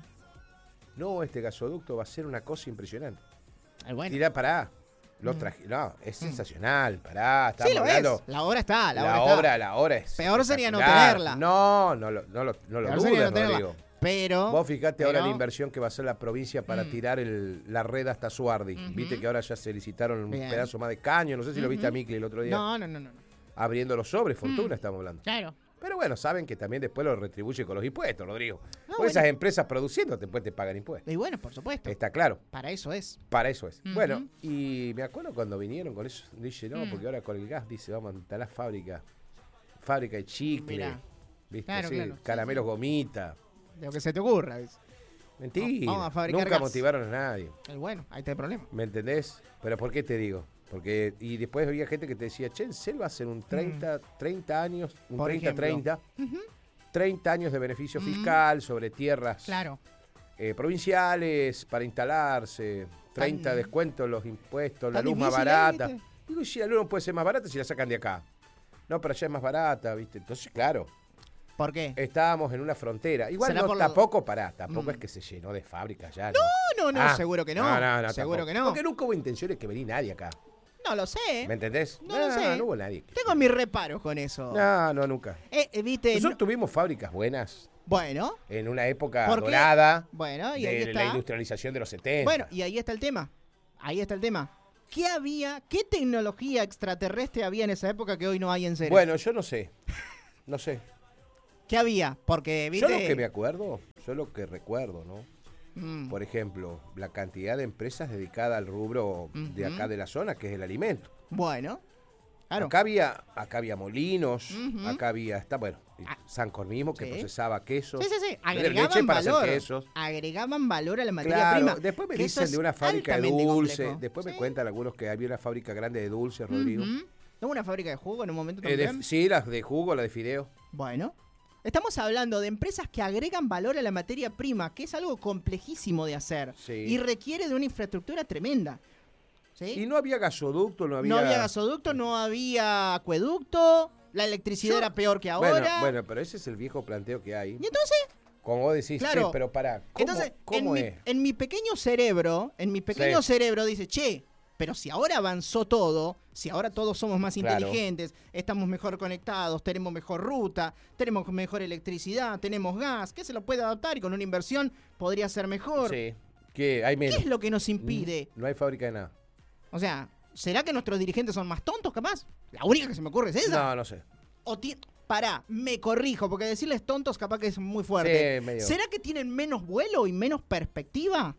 No, este gasoducto va a ser una cosa impresionante. Ay, bueno. Tirá, pará. Lo Mm. traje, no, es Mm. sensacional, pará, estamos Sí, lo hablando. es. La obra está, la, La, obra, obra, está. la obra es. Peor sería no espectacular. tenerla. No, no lo, no lo, no lo Peor sería dudes, no tenerla. Rodrigo. Pero. Vos fijate ahora pero- la inversión que va a hacer la provincia para Mm. tirar el- la red hasta Suardi. Ujú. Viste que ahora ya se licitaron un Bien. pedazo más de caño. No sé si lo viste a Ujú. Micli el otro día. No, no, no, no. no. Abriendo los sobres, fortuna Mm. estamos hablando. Claro. Pero bueno, saben que también después lo retribuye con los impuestos, Rodrigo. Ah, Porque bueno. esas empresas produciendo después te pagan impuestos. Y bueno, por supuesto. Está claro. Para eso es. Para eso es. Ujú. Bueno, y me acuerdo cuando vinieron con eso, dice, no, Mm. porque ahora con el gas, dice, vamos a instalar fábrica, fábrica de chicle, Mirá. ¿viste? Claro, Así, claro. Sí, caramelos gomita. De lo que se te ocurra. ¿ves? Mentira, Vamos a fabricar nunca gas. motivaron a nadie, Y bueno, ahí está el problema. ¿me entendés? Pero ¿por qué te digo? Porque, y después había gente que te decía, che, en Selva hacen un treinta, treinta años, un Mm. Por treinta, ejemplo. treinta, Ujú. treinta años de beneficio Mm. fiscal sobre tierras Claro. eh, provinciales para instalarse, treinta Tan- descuentos los impuestos, la tan luz más difícil, ¿eh? barata. ¿Viste? Digo, y si la luz no puede ser más barata si la sacan de acá. No, pero allá es más barata, ¿viste? Entonces, claro, ¿Por qué? estábamos en una frontera. Igual ¿Será no, por lo- tampoco, pará, tampoco Mm. es que se llenó de fábricas ya. No, No, no, Ah, seguro que no. No, no, no, seguro tampoco. que no. Porque nunca hubo intenciones que venir nadie acá. No lo sé. ¿Me entendés? No lo sé. No hubo nadie. Tengo mis reparos con eso. No, no, nunca. Eh, eh, ¿viste? Nosotros No- tuvimos fábricas buenas Bueno, en una época ¿Por qué? dorada bueno, y ahí de la está. industrialización de los setenta. Bueno, y ahí está el tema. Ahí está el tema. ¿Qué había, qué tecnología extraterrestre había en esa época que hoy no hay en serio? Bueno, yo no sé. No sé. ¿Qué había? Porque, Yo ¿viste? lo que me acuerdo, yo lo que recuerdo, ¿no? Mm, Por ejemplo, la cantidad de empresas dedicadas al rubro de Ujú. acá de la zona, que es el alimento. bueno, claro. Acá había, acá había molinos, Ujú. acá había, está bueno, y Ah, Sancor mismo que sí. procesaba quesos. Sí, sí, sí. leche Agregaban para hacer valor. quesos. Agregaban valor a la materia Claro, prima. después me que eso dicen es de una fábrica de altamente dulce, complejo. después me Sí. cuentan algunos que había una fábrica grande de dulce, Rodrigo. Ujú. ¿No hubo una fábrica de jugo en un momento Eh, de- también? sí, las de jugo, la de fideo. Bueno. Estamos hablando de empresas que agregan valor a la materia prima, que es algo complejísimo de hacer. Sí. Y requiere de una infraestructura tremenda. ¿Sí? Y no había gasoducto, no había... No había gasoducto, no había acueducto, la electricidad Yo- era peor que ahora. Bueno, bueno, pero ese es el viejo planteo que hay. Y entonces, Como vos decís, Claro. che, pero para, ¿cómo, entonces cómo en, es? mi, en mi pequeño cerebro, en mi pequeño Sí. cerebro dice, che, pero si ahora avanzó todo, si ahora todos somos más Claro. inteligentes, estamos mejor conectados, tenemos mejor ruta, tenemos mejor electricidad, tenemos gas, que se lo puede adaptar y con una inversión podría ser mejor. Sí, que hay menos. ¿Qué es lo que nos impide? No hay fábrica de nada. O sea, ¿será que nuestros dirigentes son más tontos capaz? La única que se me ocurre es esa. No, no sé. O ti- Pará, me corrijo, porque decirles tontos capaz que es muy fuerte. Sí, medio. ¿Será que tienen menos vuelo y menos perspectiva?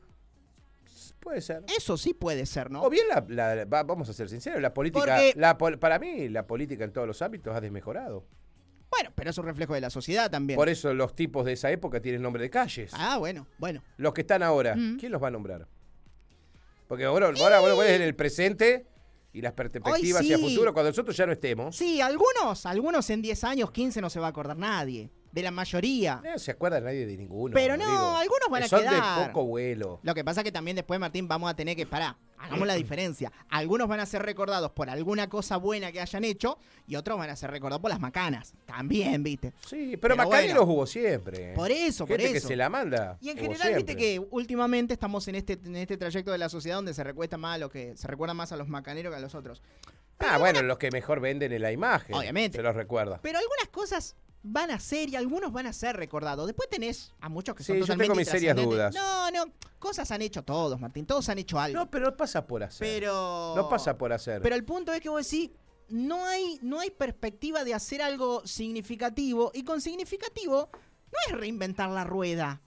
Puede ser. Eso sí puede ser, ¿no? O bien, la, la- va- vamos a ser sinceros, la política, Porque- la pol- para mí, la política en todos los ámbitos ha desmejorado. Bueno, pero es un reflejo de la sociedad también. Por eso los tipos de esa época tienen nombre de calles. Ah, bueno, bueno. Los que están ahora, Mm. ¿quién los va a nombrar? Porque ahora, ahora bueno, es en el presente y las perspectivas Hoy hacia sí. futuro, cuando nosotros ya no estemos. Sí, algunos, algunos en diez años, quince no se va a acordar nadie. De la mayoría. No se acuerda nadie de ninguno. Pero no, Rodrigo. algunos van a Son quedar. de poco vuelo. Lo que pasa es que también después, Martín, vamos a tener que parar. Hagamos la diferencia. Algunos van a ser recordados por alguna cosa buena que hayan hecho y otros van a ser recordados por las macanas. También, ¿viste? Sí, pero, Pero Macaneros bueno. hubo siempre. Por eso, por Gente que eso. se la manda. Y en hubo general, viste siempre. que últimamente estamos en este, en este trayecto de la sociedad donde se recuesta más a lo que se recuerda más a los macaneros que a los otros. Ah, bueno, los que mejor venden en la imagen. Obviamente. Se los recuerda. Pero algunas cosas van a ser y algunos van a ser recordados. Después tenés a muchos que son Sí, yo totalmente tengo mis serias intrascendentes. dudas. No, no, cosas han hecho todos, Martín. Todos han hecho algo. No, pero no pasa por hacer. pero No pasa por hacer. Pero el punto es que vos decís, no hay, no hay perspectiva de hacer algo significativo. Y con significativo no es reinventar la rueda.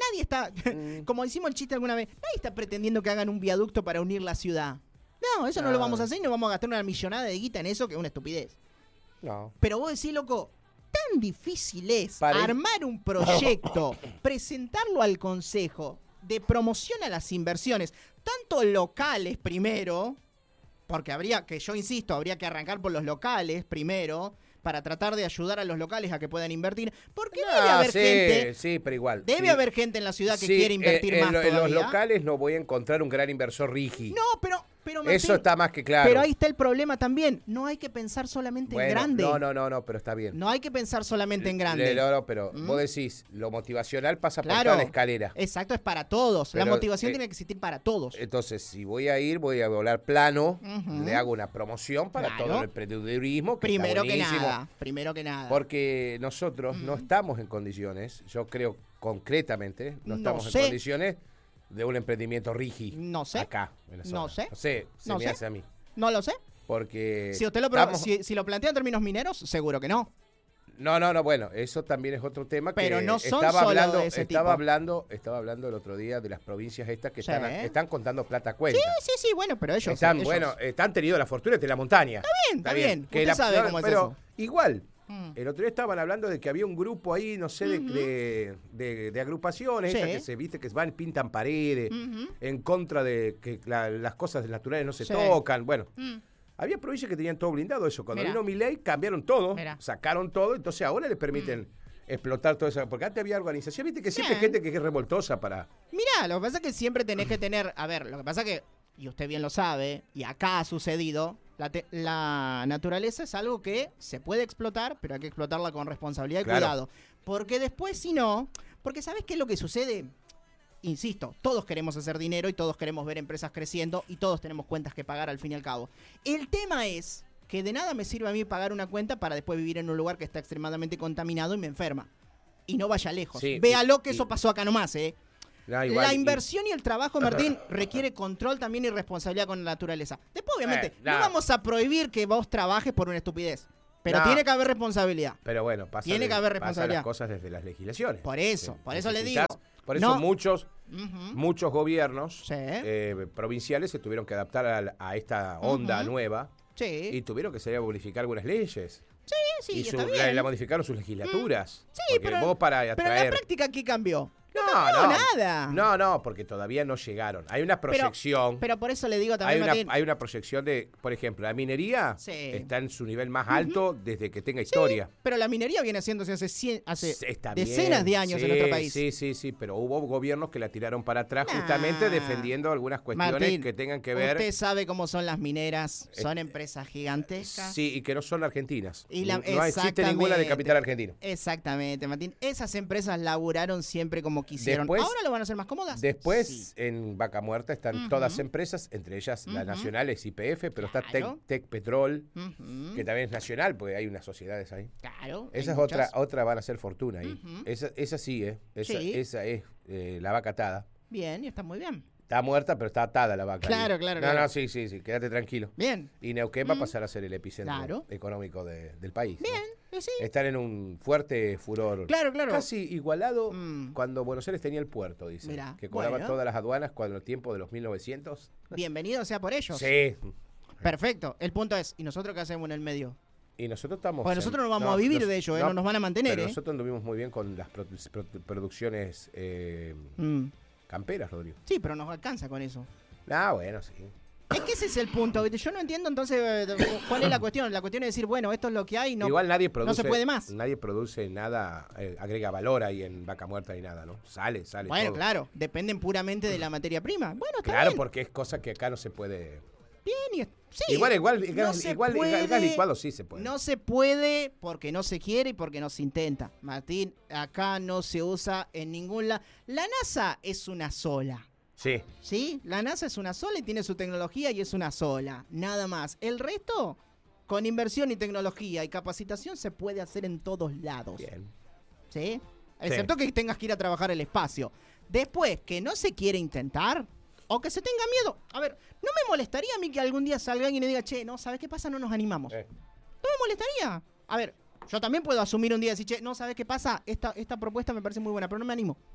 nadie está, Mm. como hicimos el chiste alguna vez, nadie está pretendiendo que hagan un viaducto para unir la ciudad. No, eso no, no lo vamos a hacer y no vamos a gastar una millonada de guita en eso, que es una estupidez. No. Pero vos decís, loco, tan difícil es Para armar un proyecto, presentarlo al consejo de promoción a las inversiones, tanto locales primero, porque habría que, yo insisto, habría que arrancar por los locales primero, para tratar de ayudar a los locales a que puedan invertir, porque No, debe haber sí, gente, sí, pero igual. debe sí. haber gente en la ciudad que Sí, quiere invertir eh, más en, lo- en los todavía. locales no voy a encontrar un gran inversor rigi. No, pero, pero Martín, Eso está más que claro. pero ahí está el problema también. No hay que pensar solamente Bueno, en grande. No, no, no, no, pero está bien. No hay que pensar solamente en grande. No, no, pero ¿Mm? vos decís, lo motivacional pasa por Claro. toda la escalera. Exacto, es para todos. la Pero, motivación eh, tiene que existir para todos. Entonces, si voy a ir, voy a volar plano, Ujú. le hago una promoción para Claro. todo el emprendedurismo, que primero está que buenísimo. nada. Primero que nada. Porque nosotros no estamos en condiciones, yo creo concretamente, no No estamos sé. en condiciones de un emprendimiento rigi. No sé. Acá, en Venezuela. No sé. No sé, se No me sé. hace a mí. No lo sé. Porque. Si usted lo, pro- estamos- si, si lo plantea en términos mineros, seguro que no. No, no, no, bueno, eso también es otro tema que Pero no son estaba solo hablando, de ese estaba tipo. hablando, estaba hablando el otro día de las provincias estas que Sí. están, están contando plata a cuenta. Sí, sí, sí, bueno, pero ellos... están, ellos- bueno, están tenido la fortuna de la montaña. Está bien, está bien. Usted sabe cómo es pero eso. igual, Mm. el otro día estaban hablando de que había un grupo ahí, no sé, de, Ujú. de, de- de agrupaciones Sí. estas que se viste que van, pintan paredes, Ujú. en contra de que la- las cosas naturales no se Sí. tocan. Bueno, Mm. había provincias que tenían todo blindado eso. Cuando Mirá. vino Milei cambiaron todo, Mirá. sacaron todo, entonces ahora les permiten explotar todo eso. Porque antes había organización, viste que siempre hay Bien. gente que es revoltosa para... Mirá, lo que pasa es que siempre tenés que tener... A ver, lo que pasa es que, y usted bien lo sabe, y acá ha sucedido, la, te- la naturaleza es algo que se puede explotar, pero hay que explotarla con responsabilidad y Claro. cuidado. Porque después, si no... Porque ¿sabés qué es lo que sucede? Insisto, todos queremos hacer dinero y todos queremos ver empresas creciendo y todos tenemos cuentas que pagar al fin y al cabo. El tema es que de nada me sirve a mí pagar una cuenta para después vivir en un lugar que está extremadamente contaminado y me enferma. Y no vaya lejos. Sí, Véalo que y- eso pasó acá nomás, ¿eh? No, igual, la y- inversión y... el trabajo, Martín, requiere control también y responsabilidad con la naturaleza. Después, obviamente, Eh, no nah. vamos a prohibir que vos trabajes por una estupidez. Pero Nah. tiene que haber responsabilidad. Pero bueno, pasa, Tiene de- que haber pasa responsabilidad. las cosas desde las legislaciones. Por eso, Sí, por eso le digo. necesitas- Por eso No. muchos, Ujú. muchos gobiernos Sí. eh, provinciales se tuvieron que adaptar a, a esta onda Ujú. nueva Sí, y tuvieron que salir a modificar algunas leyes. sí, sí, y y su- está la, bien. la modificaron sus legislaturas. Sí, porque pero- vos para Pero en la atraer... práctica, ¿qué cambió? No, cambió no, nada. No, no, porque todavía no llegaron. Hay una proyección. Pero por eso le digo hay, también, una, Martín. hay una proyección de, por ejemplo, la minería Sí. está en su nivel más alto desde que tenga historia. Pero la minería viene haciéndose hace, cien- hace Está decenas bien, de años sí, en nuestro país. Sí, sí, sí, pero hubo gobiernos que la tiraron para atrás Nah. justamente defendiendo algunas cuestiones Martín, que tengan que ver. Usted sabe cómo son las mineras. Eh, Son empresas gigantescas. Sí, y que no son argentinas. Y la- no existe ninguna de exactamente. capital argentino. Exactamente, Martín. Esas empresas laburaron siempre como quisieron. Después- ¿Ahora lo van a hacer más cómodas? Después, Sí. en Vaca Muerta están Ujú. todas empresas, entre ellas la Ujú. nacional es Y P F, pero está Claro. Tec, Tec Petrol, Ujú. que también es nacional, porque hay unas sociedades ahí. Claro. hay Esa es muchas. otra, otra van a ser fortuna ahí. Ujú. Esa, esa sí, ¿eh? Esa, Sí. esa es eh, la vaca atada. Bien, y está muy bien. Está muerta, pero está atada la vaca. Claro, ahí. claro, No, claro. no, sí, sí, sí, quédate tranquilo. Bien. Y Neuquén va a Mm. pasar a ser el epicentro Claro. económico de- del país. ¿no? Bien, y sí. Están en un fuerte furor. Claro, claro. Casi igualado Mm. cuando Buenos Aires tenía el puerto, dice. Mirá, que cobraba bueno. todas las aduanas cuando el tiempo de los mil novecientos. Bienvenido sea por ellos. Sí. Perfecto. El punto es, ¿y nosotros qué hacemos en el medio? Y nosotros estamos... Porque nosotros no vamos a vivir de ello, ¿eh? No nos van a mantener, pero ¿eh? nosotros anduvimos muy bien con las produ- produ- producciones eh, Mm. camperas, Rodrigo. Sí, pero nos alcanza con eso. Ah, bueno, sí. Es que ese es el punto, ¿viste? Yo no entiendo entonces eh, cuál es la cuestión. La cuestión es decir, bueno, esto es lo que hay, no. Igual nadie produce... se puede más. Nadie produce nada, eh, agrega valor ahí en Vaca Muerta ni nada, ¿no? Sale, sale Bueno, todo. claro, dependen puramente de la materia prima. Bueno, está Claro, bien. porque es cosa que acá no se puede... Bien, y es- sí. igual, igual, el No gas, se igual el gas- el gas puede, licuado sí se puede. No se puede porque no se quiere y porque no se intenta. Martín, acá no se usa en ningún lado. La NASA es una sola. Sí. ¿Sí? La NASA es una sola y tiene su tecnología y es una sola. Nada más. El resto, con inversión y tecnología y capacitación, se puede hacer en todos lados. Bien. ¿Sí? Excepto que tengas que ir a trabajar el espacio. Después, que no se quiere intentar o que se tenga miedo. A ver, no me molestaría a mí que algún día salga alguien y me diga, che, no, ¿sabes qué pasa? No nos animamos. Eh. No me molestaría. A ver, yo también puedo asumir un día y decir, che, no, ¿sabes qué pasa? Esta, esta propuesta me parece muy buena, pero no me animo.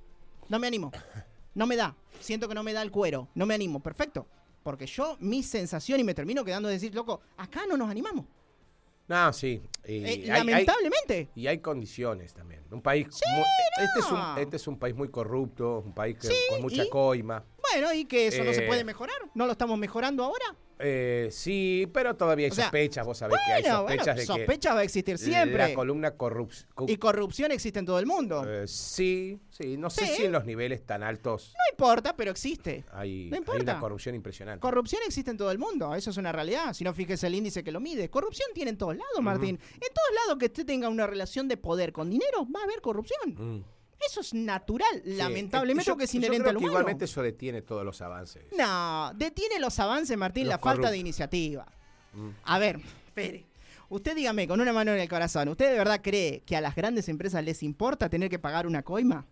No me animo. No me da. Siento que no me da el cuero. No me animo. Perfecto. Porque yo, mi sensación, y me termino quedando de decir, loco, acá no nos animamos. No, sí. Y Eh, hay- lamentablemente. hay- y hay condiciones también. Un país Sí, muy- este, es no. un, este es un país muy corrupto, un país que- Sí, con mucha y- coima. Bueno, y que eso no se Eh, puede mejorar. ¿No lo estamos mejorando ahora? Eh, sí, pero todavía hay O sea, sospechas. Vos sabés que hay Bueno, sospechas bueno, de que sospecha va a existir siempre. la columna corrupción. Y corrupción existe en todo el mundo. Eh, sí, sí. No sé Sí. si en los niveles tan altos No importa, pero existe. hay, No hay importa. una corrupción impresionante. Corrupción existe en todo el mundo, eso es una realidad. Si no, fíjese el índice que lo mide. Corrupción tiene en todos lados, Martín. En todos lados que usted tenga una relación de poder con dinero, va a haber corrupción. Mm. Eso es natural, Sí. lamentablemente, Yo- porque es yo inherente creo al que humano. igualmente eso detiene todos los avances. No, detiene los avances, Martín, Los la falta corruptos. de iniciativa. Mm. A ver, espere. Usted dígame, con una mano en el corazón, ¿usted de verdad cree que a las grandes empresas les importa tener que pagar una coima?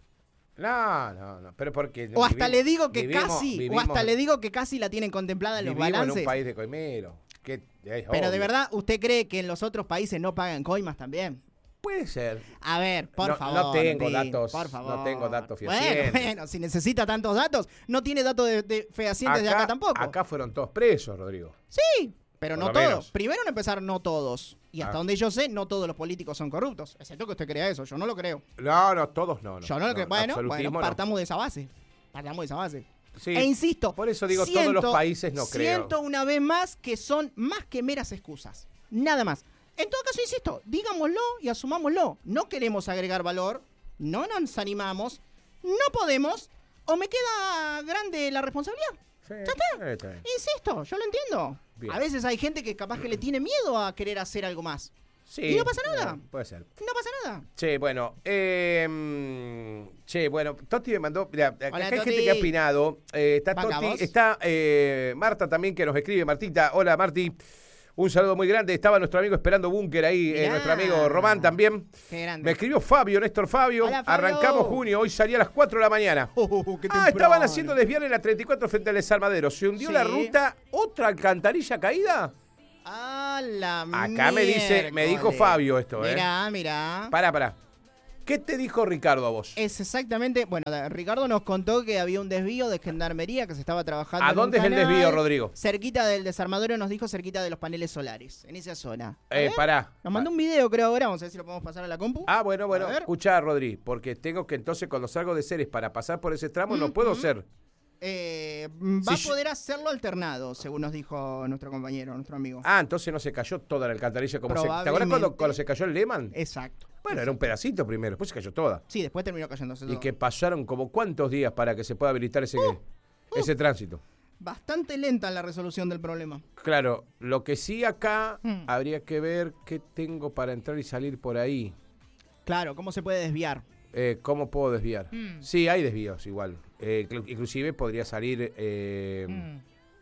No, no, no. Pero porque. O hasta vivi- le digo que vivimos- casi, o vivimos- hasta le digo que casi la tienen contemplada en los vivimos balances. en un país de coimero. Que es Pero obvio. de verdad, ¿usted cree que en los otros países no pagan coimas también? Puede ser. A ver, por No- favor. no tengo Martín, datos, por favor. no tengo datos Bueno, fehacientes. bueno, si necesita tantos datos, no tiene datos de, de fehacientes de acá tampoco. Acá fueron todos presos, Rodrigo. Sí, pero Por no lo todos. menos. Primero en empezar, no todos. Y hasta Ah. donde yo sé, no todos los políticos son corruptos. Excepto que usted crea eso, yo no lo creo. No, no, todos no. no yo no lo creo. Bueno, bueno, absolutismo no. partamos de esa base. Partamos de esa base. Sí, E insisto, por eso digo, siento- todos los países no creo. Siento una vez más que son más que meras excusas. Nada más. En todo caso, insisto, digámoslo y asumámoslo. No queremos agregar valor, no nos animamos, no podemos, o me queda grande la responsabilidad. Sí, Ya está. eh, está bien. Insisto, yo lo entiendo. Bien. A veces hay gente que capaz que le tiene miedo a querer hacer algo más. Sí, Y no pasa nada. eh, puede ser. No pasa nada. Che, bueno, eh, mm, che, bueno, Toti me mandó, mirá, acá Hola, hay Toti. gente que ha opinado, eh, está Banca, Toti, vos. está eh, Marta también que nos escribe, Martita, hola Marti, un saludo muy grande, estaba nuestro amigo esperando búnker ahí, eh, Mirá. nuestro amigo Román también, Qué grande. me escribió Fabio, Néstor Fabio, Hola, Fabio. arrancamos junio, hoy salía a las cuatro de la mañana. Oh, qué Ah, temprano. estaban haciendo desviar en la treinta y cuatro frente al desarmadero, se hundió Sí. la ruta, otra alcantarilla caída. A la Acá me dice, me dijo miércoles. Fabio esto, eh. Mirá, mirá. Pará, pará. ¿Qué te dijo Ricardo a vos? Es exactamente, bueno, da- Ricardo nos contó que había un desvío de gendarmería que se estaba trabajando. ¿A en un dónde es el canal, desvío, Rodrigo? Cerquita del desarmadero, nos dijo, cerquita de los paneles solares, en esa zona. A Eh, ver, pará. Nos mandó un video, creo, ahora, vamos a ver si lo podemos pasar a la compu. Ah, bueno, bueno. A ver. Escuchá, Rodri, porque tengo que entonces cuando salgo de Ceres para pasar por ese tramo no puedo Ujú. ser. Eh, va Si a poder hacerlo alternado, según nos dijo nuestro compañero, nuestro amigo. Ah, entonces no se cayó toda la alcantarilla como se. ¿Te acuerdas Probablemente. cuando, cuando se cayó el Lehman? Exacto. Bueno, era un pedacito primero, después se cayó toda. Sí, después terminó cayéndose Y todo. que pasaron como cuántos días para que se pueda habilitar ese, Uh, ese tránsito. Bastante lenta la resolución del problema. Claro, lo que sí acá Hmm. habría que ver qué tengo para entrar y salir por ahí. Claro, ¿cómo se puede desviar? Eh, ¿Cómo puedo desviar? Hmm. Sí, hay desvíos igual. Eh, inclu- inclusive podría salir eh, Mm,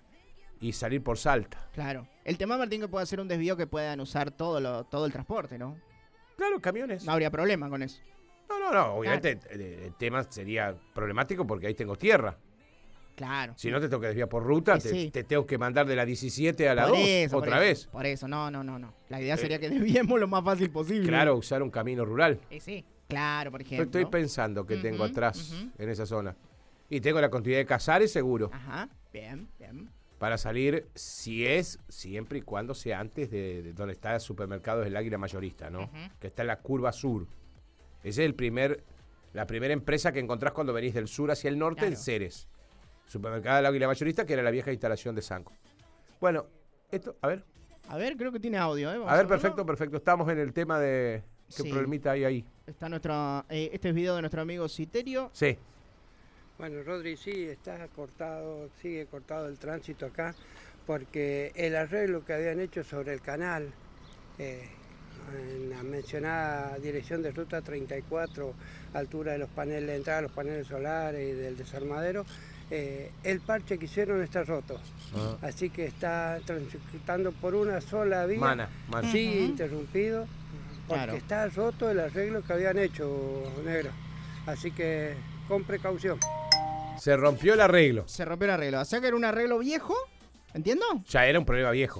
y salir por Salta. claro. El tema, Martín, que puede hacer un desvío que puedan usar todo, lo, todo el transporte, ¿no? Claro, camiones. No habría problema con eso. No, no, no. Obviamente eh, el tema sería problemático porque ahí tengo tierra. Claro. Si no te tengo que desviar por ruta, Eh, te, sí. te tengo que mandar de la diecisiete a la Por dos eso, por otra eso, vez. Por eso, no, no, no, no. La idea Eh, sería que desviemos lo más fácil posible. Claro, usar un camino rural. Eh, sí. Claro, por Yo ejemplo. estoy pensando que tengo Ujú, atrás ujú. en esa zona. Y tengo la continuidad de Casares seguro. Ajá, bien, bien. Para salir, si es, siempre y cuando sea antes de, de donde está el supermercado del Águila Mayorista, ¿no? Ujú. Que está en la curva sur. Ese es el primer, la primera empresa que encontrás cuando venís del sur hacia el norte, en Claro. Ceres. Supermercado del Águila Mayorista, que era la vieja instalación de Sanco. Bueno, esto, a ver. A ver, creo que tiene audio, ¿eh? Vamos A ver, verlo. perfecto, perfecto. Estamos en el tema de qué Sí. problemita hay ahí. Está nuestro, eh, este es video de nuestro amigo Citerio. Sí. Bueno, Rodri, sí, está cortado, sigue cortado el tránsito acá, porque el arreglo que habían hecho sobre el canal, eh, en la mencionada dirección de ruta treinta y cuatro, altura de los paneles de entrada, los paneles solares y del desarmadero, eh, el parche que hicieron está roto. Ah. Así que está transitando por una sola vía, Mana, mana. sigue Ujú. interrumpido, porque Claro. está roto el arreglo que habían hecho, negro. Así que con precaución. Se rompió el arreglo. Se rompió el arreglo. O sea que era un arreglo viejo, ¿entiendo? Ya era un problema viejo.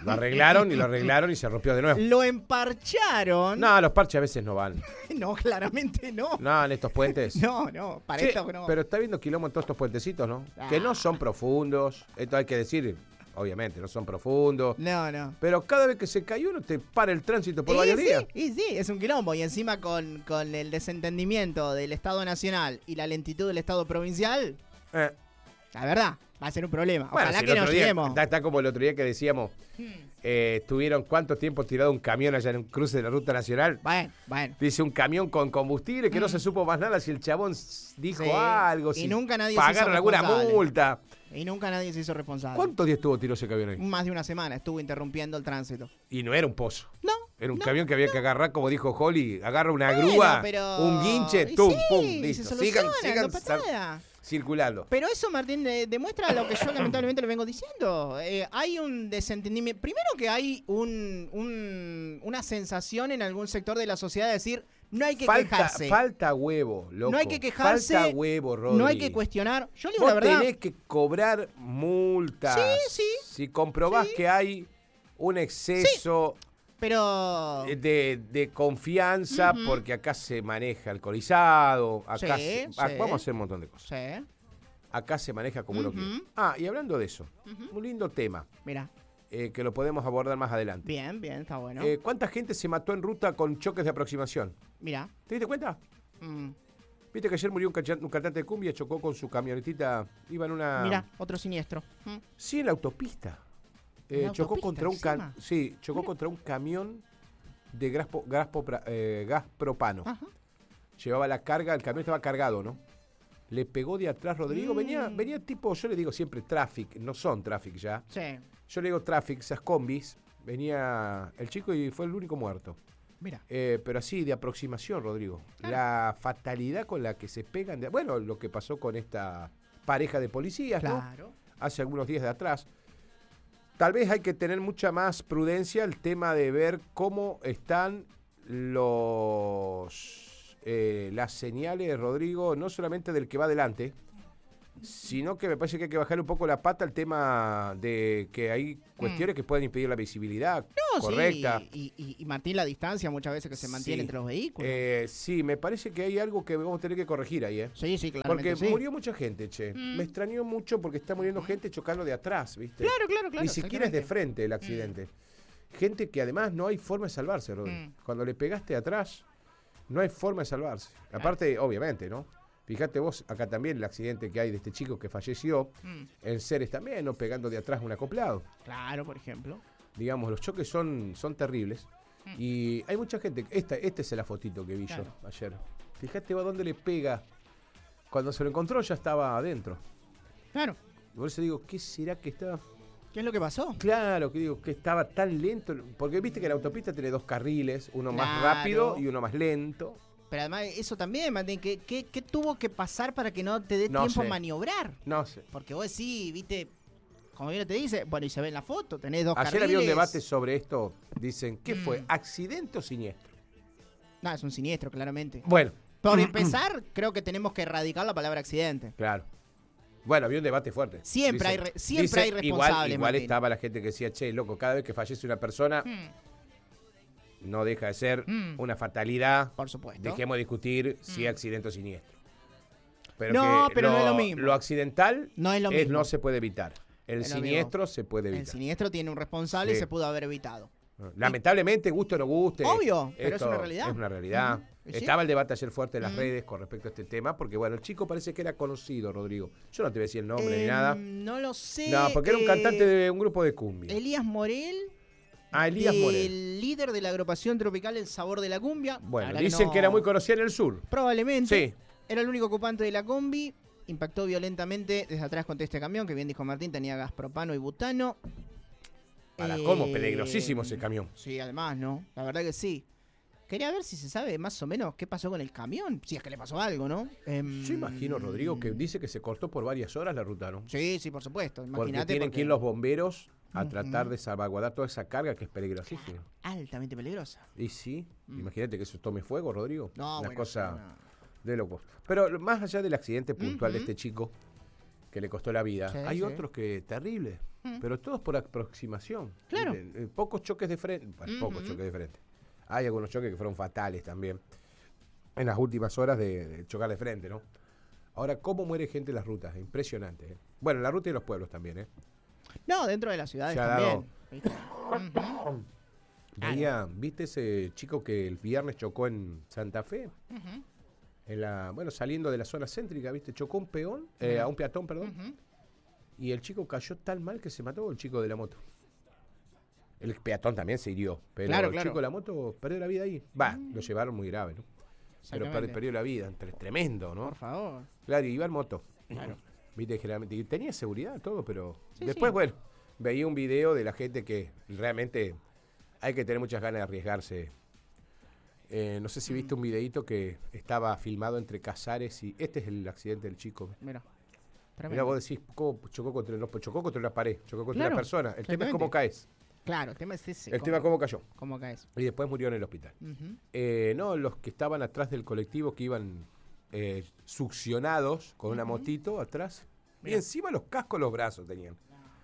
Lo arreglaron y lo arreglaron y se rompió de nuevo. Lo emparcharon. No, los parches a veces no van. No, claramente no. No, en estos puentes. No, no, para Che, esto no. pero está viendo quilombo en todos estos puentecitos, ¿no? Ah. Que no son profundos. Esto hay que decir, obviamente, no son profundos. No, no. Pero cada vez que se cae uno te para el tránsito por Y varios sí, días. Y sí, es un quilombo. Y encima con, con el desentendimiento del Estado nacional y la lentitud del Estado provincial, Eh. la verdad, va a ser un problema. Bueno, Ojalá si que el nos otro día- lleguemos. Está, está como el otro día que decíamos, eh, estuvieron cuánto tiempo tirado un camión allá en un cruce de la ruta nacional. Bueno, bueno. Dice un camión con combustible que no se supo más nada si el chabón s- dijo Sí. algo, Y si nunca nadie se hizo pagaron alguna responsable. multa. Y nunca nadie se hizo responsable. ¿Cuántos días estuvo tirado ese camión ahí? Más de una semana estuvo interrumpiendo el tránsito. Y no era un pozo. No. Era un no, camión que había no. que agarrar, como dijo Holly, agarra una Bueno, grúa, pero- un guinche, y tum, sí, pum, y listo. se Sigan, soluciona, sigan no pasa nada. circulando. Pero eso, Martín, de- demuestra lo que yo lamentablemente le vengo diciendo. Eh, hay un desentendimiento. Primero que hay un, un- una sensación en algún sector de la sociedad de decir, no hay que Falta, quejarse. falta huevo, loco. No hay que quejarse. Falta huevo, Rodri. No hay que cuestionar. Yo le digo Vos la verdad. tenés que cobrar multas. Sí, sí. Si comprobás Sí. que hay un exceso Pero. de, de confianza, Ujú. porque acá se maneja alcoholizado, acá Sí, se- sí. ah, vamos a hacer un montón de cosas. Sí. Acá se maneja como uno Ujú. quiere. Ah, y hablando de eso, Ujú. un lindo tema Mira. eh, que lo podemos abordar más adelante. Bien, bien, está bueno. Eh, ¿Cuánta gente se mató en ruta con choques de aproximación? Mira. ¿Te diste cuenta? Mm. Viste que ayer murió un, cacha- un cantante de cumbia, chocó con su camionetita, iba en una... Mira, otro siniestro. Mm. Sí, en la autopista. ¿En Eh, la chocó autopista contra un ca- encima? sí, chocó Mira. contra un camión de gas, po- gas, popra- eh, gas propano. Ajá. Llevaba la carga, el camión estaba cargado, ¿no? Le pegó de atrás Rodrigo, Mm. venía, venía tipo, yo le digo siempre traffic, no son traffic ya. Sí. Yo le digo traffic, esas combis, venía el chico y fue el único muerto. Mira. Eh, pero así, de aproximación, Rodrigo. Claro. La fatalidad con la que se pegan, de- bueno, lo que pasó con esta pareja de policías, ¿no? Claro. Hace algunos días de atrás. Tal vez hay que tener mucha más prudencia el tema de ver cómo están los eh, las señales, Rodrigo, no solamente del que va adelante, sino que me parece que hay que bajar un poco la pata al tema de que hay cuestiones que pueden impedir la visibilidad No, correcta. sí. Y, y- y Martín, la distancia muchas veces que se mantiene Sí. entre los vehículos. Eh, sí, me parece que hay algo que vamos a tener que corregir ahí, ¿eh? sí, sí, claramente. Porque sí. murió mucha gente, che. Mm. Me extrañó mucho porque está muriendo gente chocando de atrás, ¿viste? Claro, claro, claro. Ni siquiera es de exactamente. frente el accidente. Gente que además no hay forma de salvarse, Rodri. Mm. Cuando le pegaste atrás, no hay forma de salvarse. Aparte, obviamente, ¿no? Fíjate vos, acá también el accidente que hay de este chico que falleció, Mm. en Ceres también, ¿no? Pegando de atrás un acoplado. Claro, por ejemplo. Digamos, los choques son, son terribles. Mm. Y hay mucha gente. Esta, esta es la fotito que vi Claro. yo ayer. Fíjate vos dónde le pega. Cuando se lo encontró ya estaba adentro. Claro. Por eso digo, ¿qué será que estaba? ¿Qué es lo que pasó? Claro, que digo, que estaba tan lento. Porque viste que la autopista tiene dos carriles, uno más Claro. rápido y uno más lento. Pero además, eso también, Martín, ¿qué, qué, qué tuvo que pasar para que no te dé No tiempo sé. a maniobrar? No sé. Porque vos sí, viste, como bien te dice, bueno, y se ve en la foto, tenés dos Ayer carriles. había un debate sobre esto. Dicen, ¿qué fue? Mm. ¿Accidente o siniestro? No, es un siniestro, claramente. Bueno, Por empezar, creo que tenemos que erradicar la palabra accidente. claro. Bueno, había un debate fuerte. Siempre hay re- siempre hay igual, responsables, igual Martín. estaba la gente que decía, che, loco, cada vez que fallece una persona, Mm, no deja de ser Mm. una fatalidad. por supuesto. Dejemos de discutir si Mm. es accidente o siniestro. Pero No, que pero no es lo mismo. Lo accidental No es lo mismo. no se puede evitar. El Es lo siniestro se puede El evitar. siniestro tiene un responsable y Sí. se pudo haber evitado. Lamentablemente, guste o no guste. Obvio, pero es esto una realidad. Es una realidad. Ujú. ¿Y sí? Estaba el debate ayer fuerte en las Ujú. redes con respecto a este tema, porque bueno, el chico parece que era conocido, Rodrigo. Yo no te voy a decir el nombre ni Em, nada. No lo sé. No, porque era un eh, cantante de un grupo de cumbia. Elías Morel. Ah, Elías del Morel. líder de la agrupación tropical El Sabor de la Cumbia. La Bueno, verdad dicen no- que era muy conocido en el sur. Probablemente. Sí. Era el único ocupante de la combi. Impactó violentamente desde atrás contra este camión, que bien dijo Martín, tenía gas propano y butano. Para Eh, cómo, peligrosísimo ese camión. Sí, además, ¿no? La verdad que sí. Quería ver si se sabe más o menos qué pasó con el camión, si es que le pasó algo, ¿no? Em, Yo imagino, Rodrigo, que dice que se cortó por varias horas la ruta, ¿no? Sí, sí, por supuesto. Porque Imagínate. tienen porque que ir los bomberos a Ujú. tratar de salvaguardar toda esa carga que es peligrosísima. altamente peligrosa. Y sí, Mm. imagínate que eso tome fuego, Rodrigo. No, Una bueno, cosa sí, no. de locos. Pero más allá del accidente puntual de Ujú. este chico que le costó la vida, Sí, hay sí. otros que terribles. Mm. pero todos por aproximación. Claro. ¿Viste? Eh, Pocos choques de frente, bueno, Ujú. pocos choques de frente. Hay algunos choques que fueron fatales también, en las últimas horas de, de chocar de frente, ¿no? Ahora, ¿cómo muere gente en las rutas? Impresionante, ¿eh? Bueno, en la ruta y los pueblos también, ¿eh? No, dentro de las ciudades Se ha también. ¿viste? Ujú, Veía, ¿viste ese chico que el viernes chocó en Santa Fe? ujú, En la, bueno, saliendo de la zona céntrica, ¿viste? Chocó un peón, eh, Ujú. a un peatón, perdón. ujú. Y el chico cayó tan mal que se mató el chico de la moto. El peatón también se hirió, pero Claro, el claro. chico de la moto perdió la vida ahí. Va, lo llevaron muy grave, ¿no? Pero per- Exactamente. perdió la vida, tre- tremendo, ¿no? Por favor. Claro, y iba en moto. Claro. Viste, generalmente. Y tenía seguridad, todo, pero. Sí, Después, sí. bueno, veía un video de la gente que realmente hay que tener muchas ganas de arriesgarse. Eh, no sé si viste un videíto que estaba filmado entre Casares y. Este es el accidente del chico. Mira. Mira, Tremendo. vos decís, ¿cómo chocó contra, no, chocó contra una pared? Chocó contra Claro, una persona. El tema es exactamente. cómo caes. Claro, el tema es ese. El tema es cómo cayó. ¿Cómo caes? Y después murió en el hospital. Ujú. Eh, no, los que estaban atrás del colectivo que iban eh, succionados con una Ujú. motito atrás. Y Mirá. encima los cascos, los brazos tenían.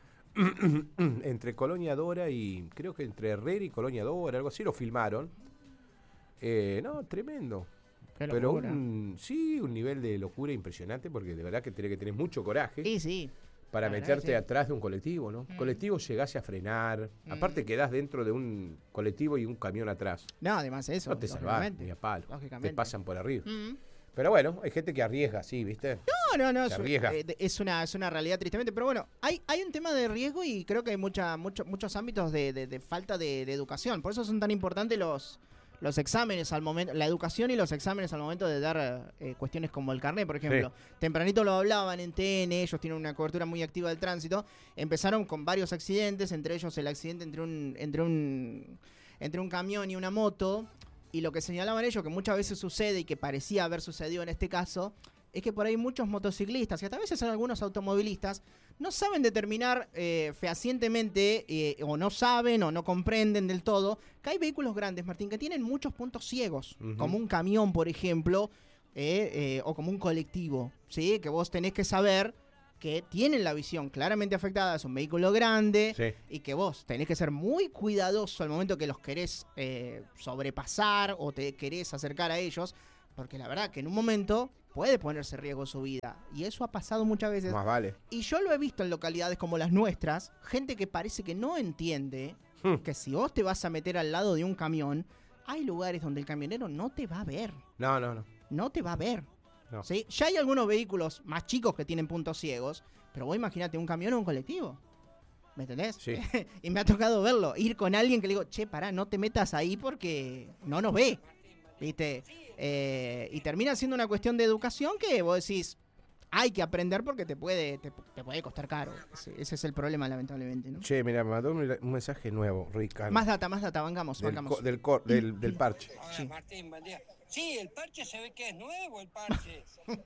Entre Colonia Dora y creo que entre Herrera y Colonia Dora, algo así, lo filmaron. Eh, no, tremendo. Qué Pero locura. un, sí, un nivel de locura impresionante porque de verdad que tenés que tener mucho coraje Sí, sí. para la verdad meterte que sí. atrás de un colectivo, ¿no? Mm. Colectivo llegase a frenar, Mm. aparte quedás dentro de un colectivo y un camión atrás. No, además eso. No te salvás lógicamente. ni a palo, te Lógicamente. pasan por arriba. Mm. Pero bueno, hay gente que arriesga, sí, ¿viste? No, no, no. Se Es, arriesga. eh, es una, es una realidad tristemente. Pero bueno, hay, hay un tema de riesgo y creo que hay mucha, mucho- muchos ámbitos de, de- de falta de, de educación. Por eso son tan importantes los, los exámenes al momento, la educación y los exámenes al momento de dar eh, cuestiones como el carnet, por ejemplo. Tempranito lo hablaban en T N, ellos tienen una cobertura muy activa del tránsito. Empezaron con varios accidentes, entre ellos el accidente entre un, entre un, entre un camión y una moto. Y lo que señalaban ellos, que muchas veces sucede y que parecía haber sucedido en este caso, es que por ahí muchos motociclistas y hasta a veces algunos automovilistas no saben determinar eh, fehacientemente eh, o no saben o no comprenden del todo que hay vehículos grandes, Martín, que tienen muchos puntos ciegos, Ujú. como un camión, por ejemplo, eh, eh, o como un colectivo, ¿sí? Que vos tenés que saber que tienen la visión claramente afectada, es un vehículo grande, Sí. y que vos tenés que ser muy cuidadoso al momento que los querés eh, sobrepasar o te querés acercar a ellos, porque la verdad que en un momento puede ponerse en riesgo su vida. Y eso ha pasado muchas veces. Más vale. Y yo lo he visto en localidades como las nuestras, gente que parece que no entiende Hmm. que si vos te vas a meter al lado de un camión, hay lugares donde el camionero no te va a ver. No, no, no. No te va a ver. No. ¿Sí? Ya hay algunos vehículos más chicos que tienen puntos ciegos, pero vos imagínate un camión o un colectivo. ¿Me entendés? Sí. Y me ha tocado verlo, ir con alguien que le digo, che, pará, no te metas ahí porque no nos ve. ¿Viste? Eh, y termina siendo una cuestión de educación que vos decís, hay que aprender porque te puede, te, te puede costar caro. Ese, ese es el problema, lamentablemente, ¿no? Che, mira, me mandó un, un mensaje nuevo, Ricardo. Más data, más data, vengamos, del, vengamos. co- del, cor- del, del parche. Hola, Sí. Martín, buen día. Sí, el parche se ve que es nuevo, el parche,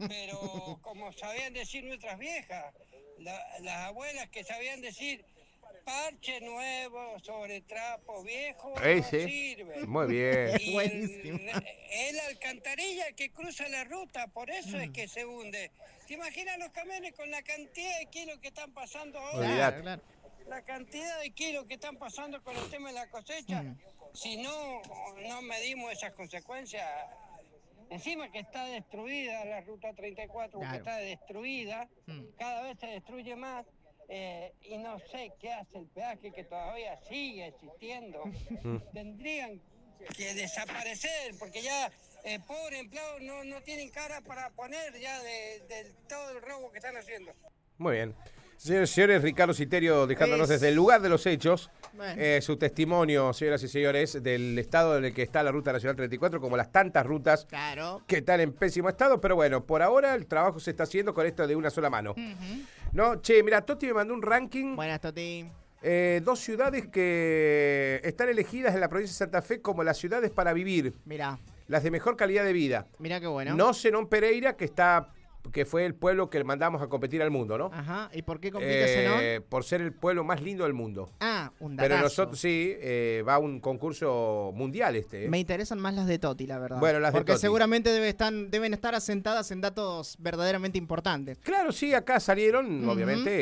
pero como sabían decir nuestras viejas, la- las abuelas que sabían decir parche nuevo sobre trapo viejo, Eh, no sí. sirve. Muy bien. Y Buenísimo. el, el alcantarilla que cruza la ruta, por eso es que se hunde. ¿Te imaginas los camiones con la cantidad de kilos que están pasando ahora? Olvidate. Claro, claro. La cantidad de kilos que están pasando con el tema de la cosecha, Mm. si no, no medimos esas consecuencias, encima que está destruida la ruta treinta y cuatro, que Claro. está destruida, Mm. cada vez se destruye más, eh, y no sé qué hace el peaje que todavía sigue existiendo. Tendrían que desaparecer, porque ya eh, pobres empleados no, no tienen cara para poner ya de, de todo el robo que están haciendo. Muy bien. Señores y señores, Ricardo Citerio dejándonos Es- desde el lugar de los hechos Bueno. eh, su testimonio, señoras y señores, del estado en el que está la Ruta Nacional treinta y cuatro, como las tantas rutas Claro. que están en pésimo estado, pero bueno, por ahora el trabajo se está haciendo con esto de una sola mano. Ujú. No, che, mira, Toti me mandó un ranking, Buenas, Toti. eh, dos ciudades que están elegidas en la provincia de Santa Fe como las ciudades para vivir, Mirá, las de mejor calidad de vida. mirá qué bueno. No Zenón Pereira, que está, que fue el pueblo que mandamos a competir al mundo, ¿no? Ajá, ¿y por qué complica ese no? Eh, por ser el pueblo más lindo del mundo. Ah, un Pero datazo. nosotros sí, eh, va a un concurso mundial este. ¿eh? Me interesan más las de Toti, la verdad. Bueno, las de Porque Toti. seguramente debe estar, deben estar asentadas en datos verdaderamente importantes. Claro, sí, acá salieron, Ujú. obviamente,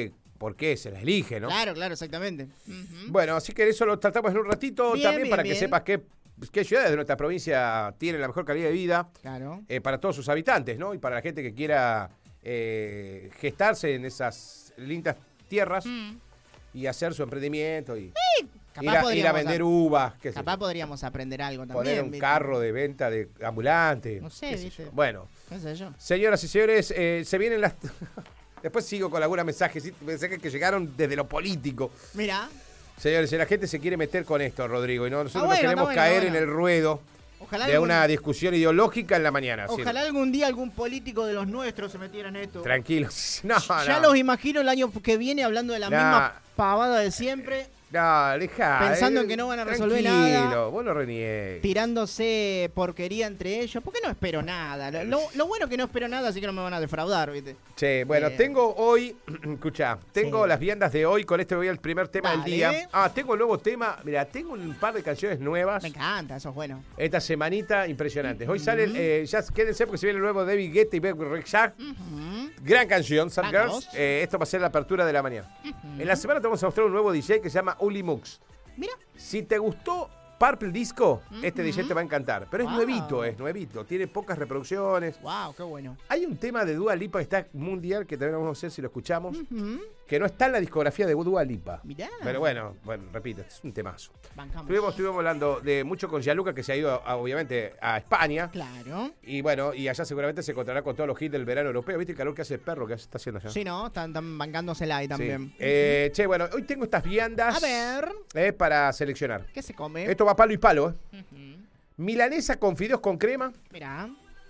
porque se la elige, ¿no? Claro, claro, exactamente. Uh-huh. Bueno, así que eso lo tratamos en un ratito, Bien, también bien, para bien. que sepas qué, qué ciudades de nuestra provincia tienen la mejor calidad de vida Claro. eh, para todos sus habitantes, ¿no? Y para la gente que quiera eh, gestarse en esas lindas tierras Mm. y hacer su emprendimiento y Capaz ir, a, ir a podríamos vender a- uvas, qué sé Capaz yo. podríamos aprender algo también. Poner un ¿viste? carro de venta de ambulante. No sé, qué sé ¿viste? yo. Bueno, ¿Qué sé yo? señoras y señores, eh, se vienen las... Después sigo con algunos mensajes, ¿sí? mensajes que llegaron desde lo político. Mira, Señores, si la gente se quiere meter con esto, Rodrigo, y no, nosotros Ah, bueno, no queremos está bueno, caer bueno. en el ruedo ojalá de algún, una discusión ideológica en la mañana. ¿sí? ojalá algún día algún político de los nuestros se metiera en esto. Tranquilos. No, Ya no. los imagino el año que viene hablando de la Nah. misma pavada de siempre, No, dejá. Pensando eh, en que no van a resolver tranquilo, nada. vos no reniegues. tirándose porquería entre ellos. ¿Por qué no espero nada? Lo, lo bueno es que no espero nada, así que no me van a defraudar, ¿viste? Che, bueno, Eh. tengo hoy, escuchá, tengo Sí. las viandas de hoy, con este voy al primer tema Dale. del día. Ah, tengo el nuevo tema, mira, tengo un par de canciones nuevas. Me encanta, eso es bueno. Esta semanita impresionantes. Hoy salen, eh, ya quédense porque se viene el nuevo David Guetta y Becky Rexha. Ujú. Gran canción, Sad Vamos. Girls. Eh, esto va a ser la apertura de la mañana. En la semana te vamos a mostrar un nuevo D J que se llama Uli Mux. Mira, Si te gustó Purple Disco, este D J te va a encantar. Pero es Wow. nuevito, es nuevito. Tiene pocas reproducciones. wow, qué bueno. Hay un tema de Dua Lipa que está mundial, que también vamos a ver si lo escuchamos, Ujú. que no está en la discografía de Dua Lipa. Mirá. Pero bueno, bueno, repito, este es un temazo. Bancamos. Estuvimos, estuvimos hablando de mucho con Gianluca, que se ha ido, a- obviamente, a España. Claro. Y bueno, y allá seguramente se encontrará con todos los hits del verano europeo. ¿Viste el calor que hace el perro que está haciendo allá? Sí, ¿no? Están, están bancándosela ahí Sí. también. Eh, che, bueno, hoy tengo estas viandas A ver, eh, para seleccionar. ¿qué se come? Esto va palo y palo, ¿eh? Ujú. Milanesa con fideos con crema, Mirá.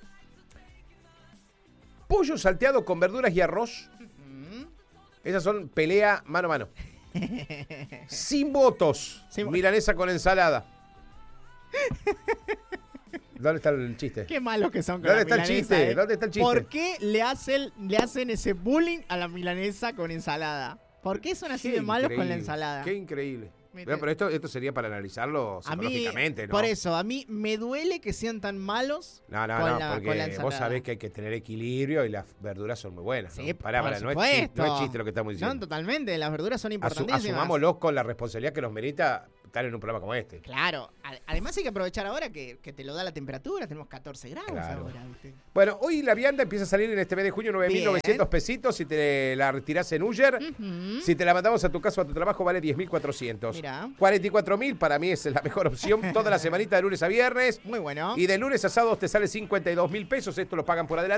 pollo salteado con verduras y arroz. Ujú. Esas son pelea mano a mano. Sin votos. Sin vo- Milanesa con ensalada. ¿Dónde está el chiste? Qué malos que son con ¿Dónde la está el milanesa, chiste? ¿eh? ¿Dónde está el chiste? ¿Por qué le hacen, le hacen ese bullying a la milanesa con ensalada? ¿Por qué son así Qué de malos con la increíble, ensalada? Qué increíble. Mire. Bueno, pero esto, esto sería para analizarlo A mí, psicológicamente, ¿no? por eso, a mí me duele que sean tan malos No, no, con, no, la, porque con la vos ensalada. sabés que hay que tener equilibrio y las verduras son muy buenas. ¿no? Sí, Pará, por pará, no es, chiste, supuesto. no es chiste lo que estamos No, diciendo. totalmente, las verduras son Asu- importantísimas. asumámoslo con la responsabilidad que nos merita estar en un programa como este. Claro, a- además hay que aprovechar ahora que, que te lo da la temperatura, tenemos catorce grados Claro. ahora, ¿viste? Bueno, hoy la vianda empieza a salir en este mes de junio, nueve mil novecientos pesitos si te la retirás en Uller. Ujú. Si te la mandamos a tu casa o a tu trabajo, vale diez mil cuatrocientos. Mirá. cuarenta y cuatro mil para mí es la mejor opción. Toda la semanita de lunes a viernes. Muy bueno. Y de lunes a sábados te sale cincuenta y dos mil pesos. Esto lo pagan por adelante.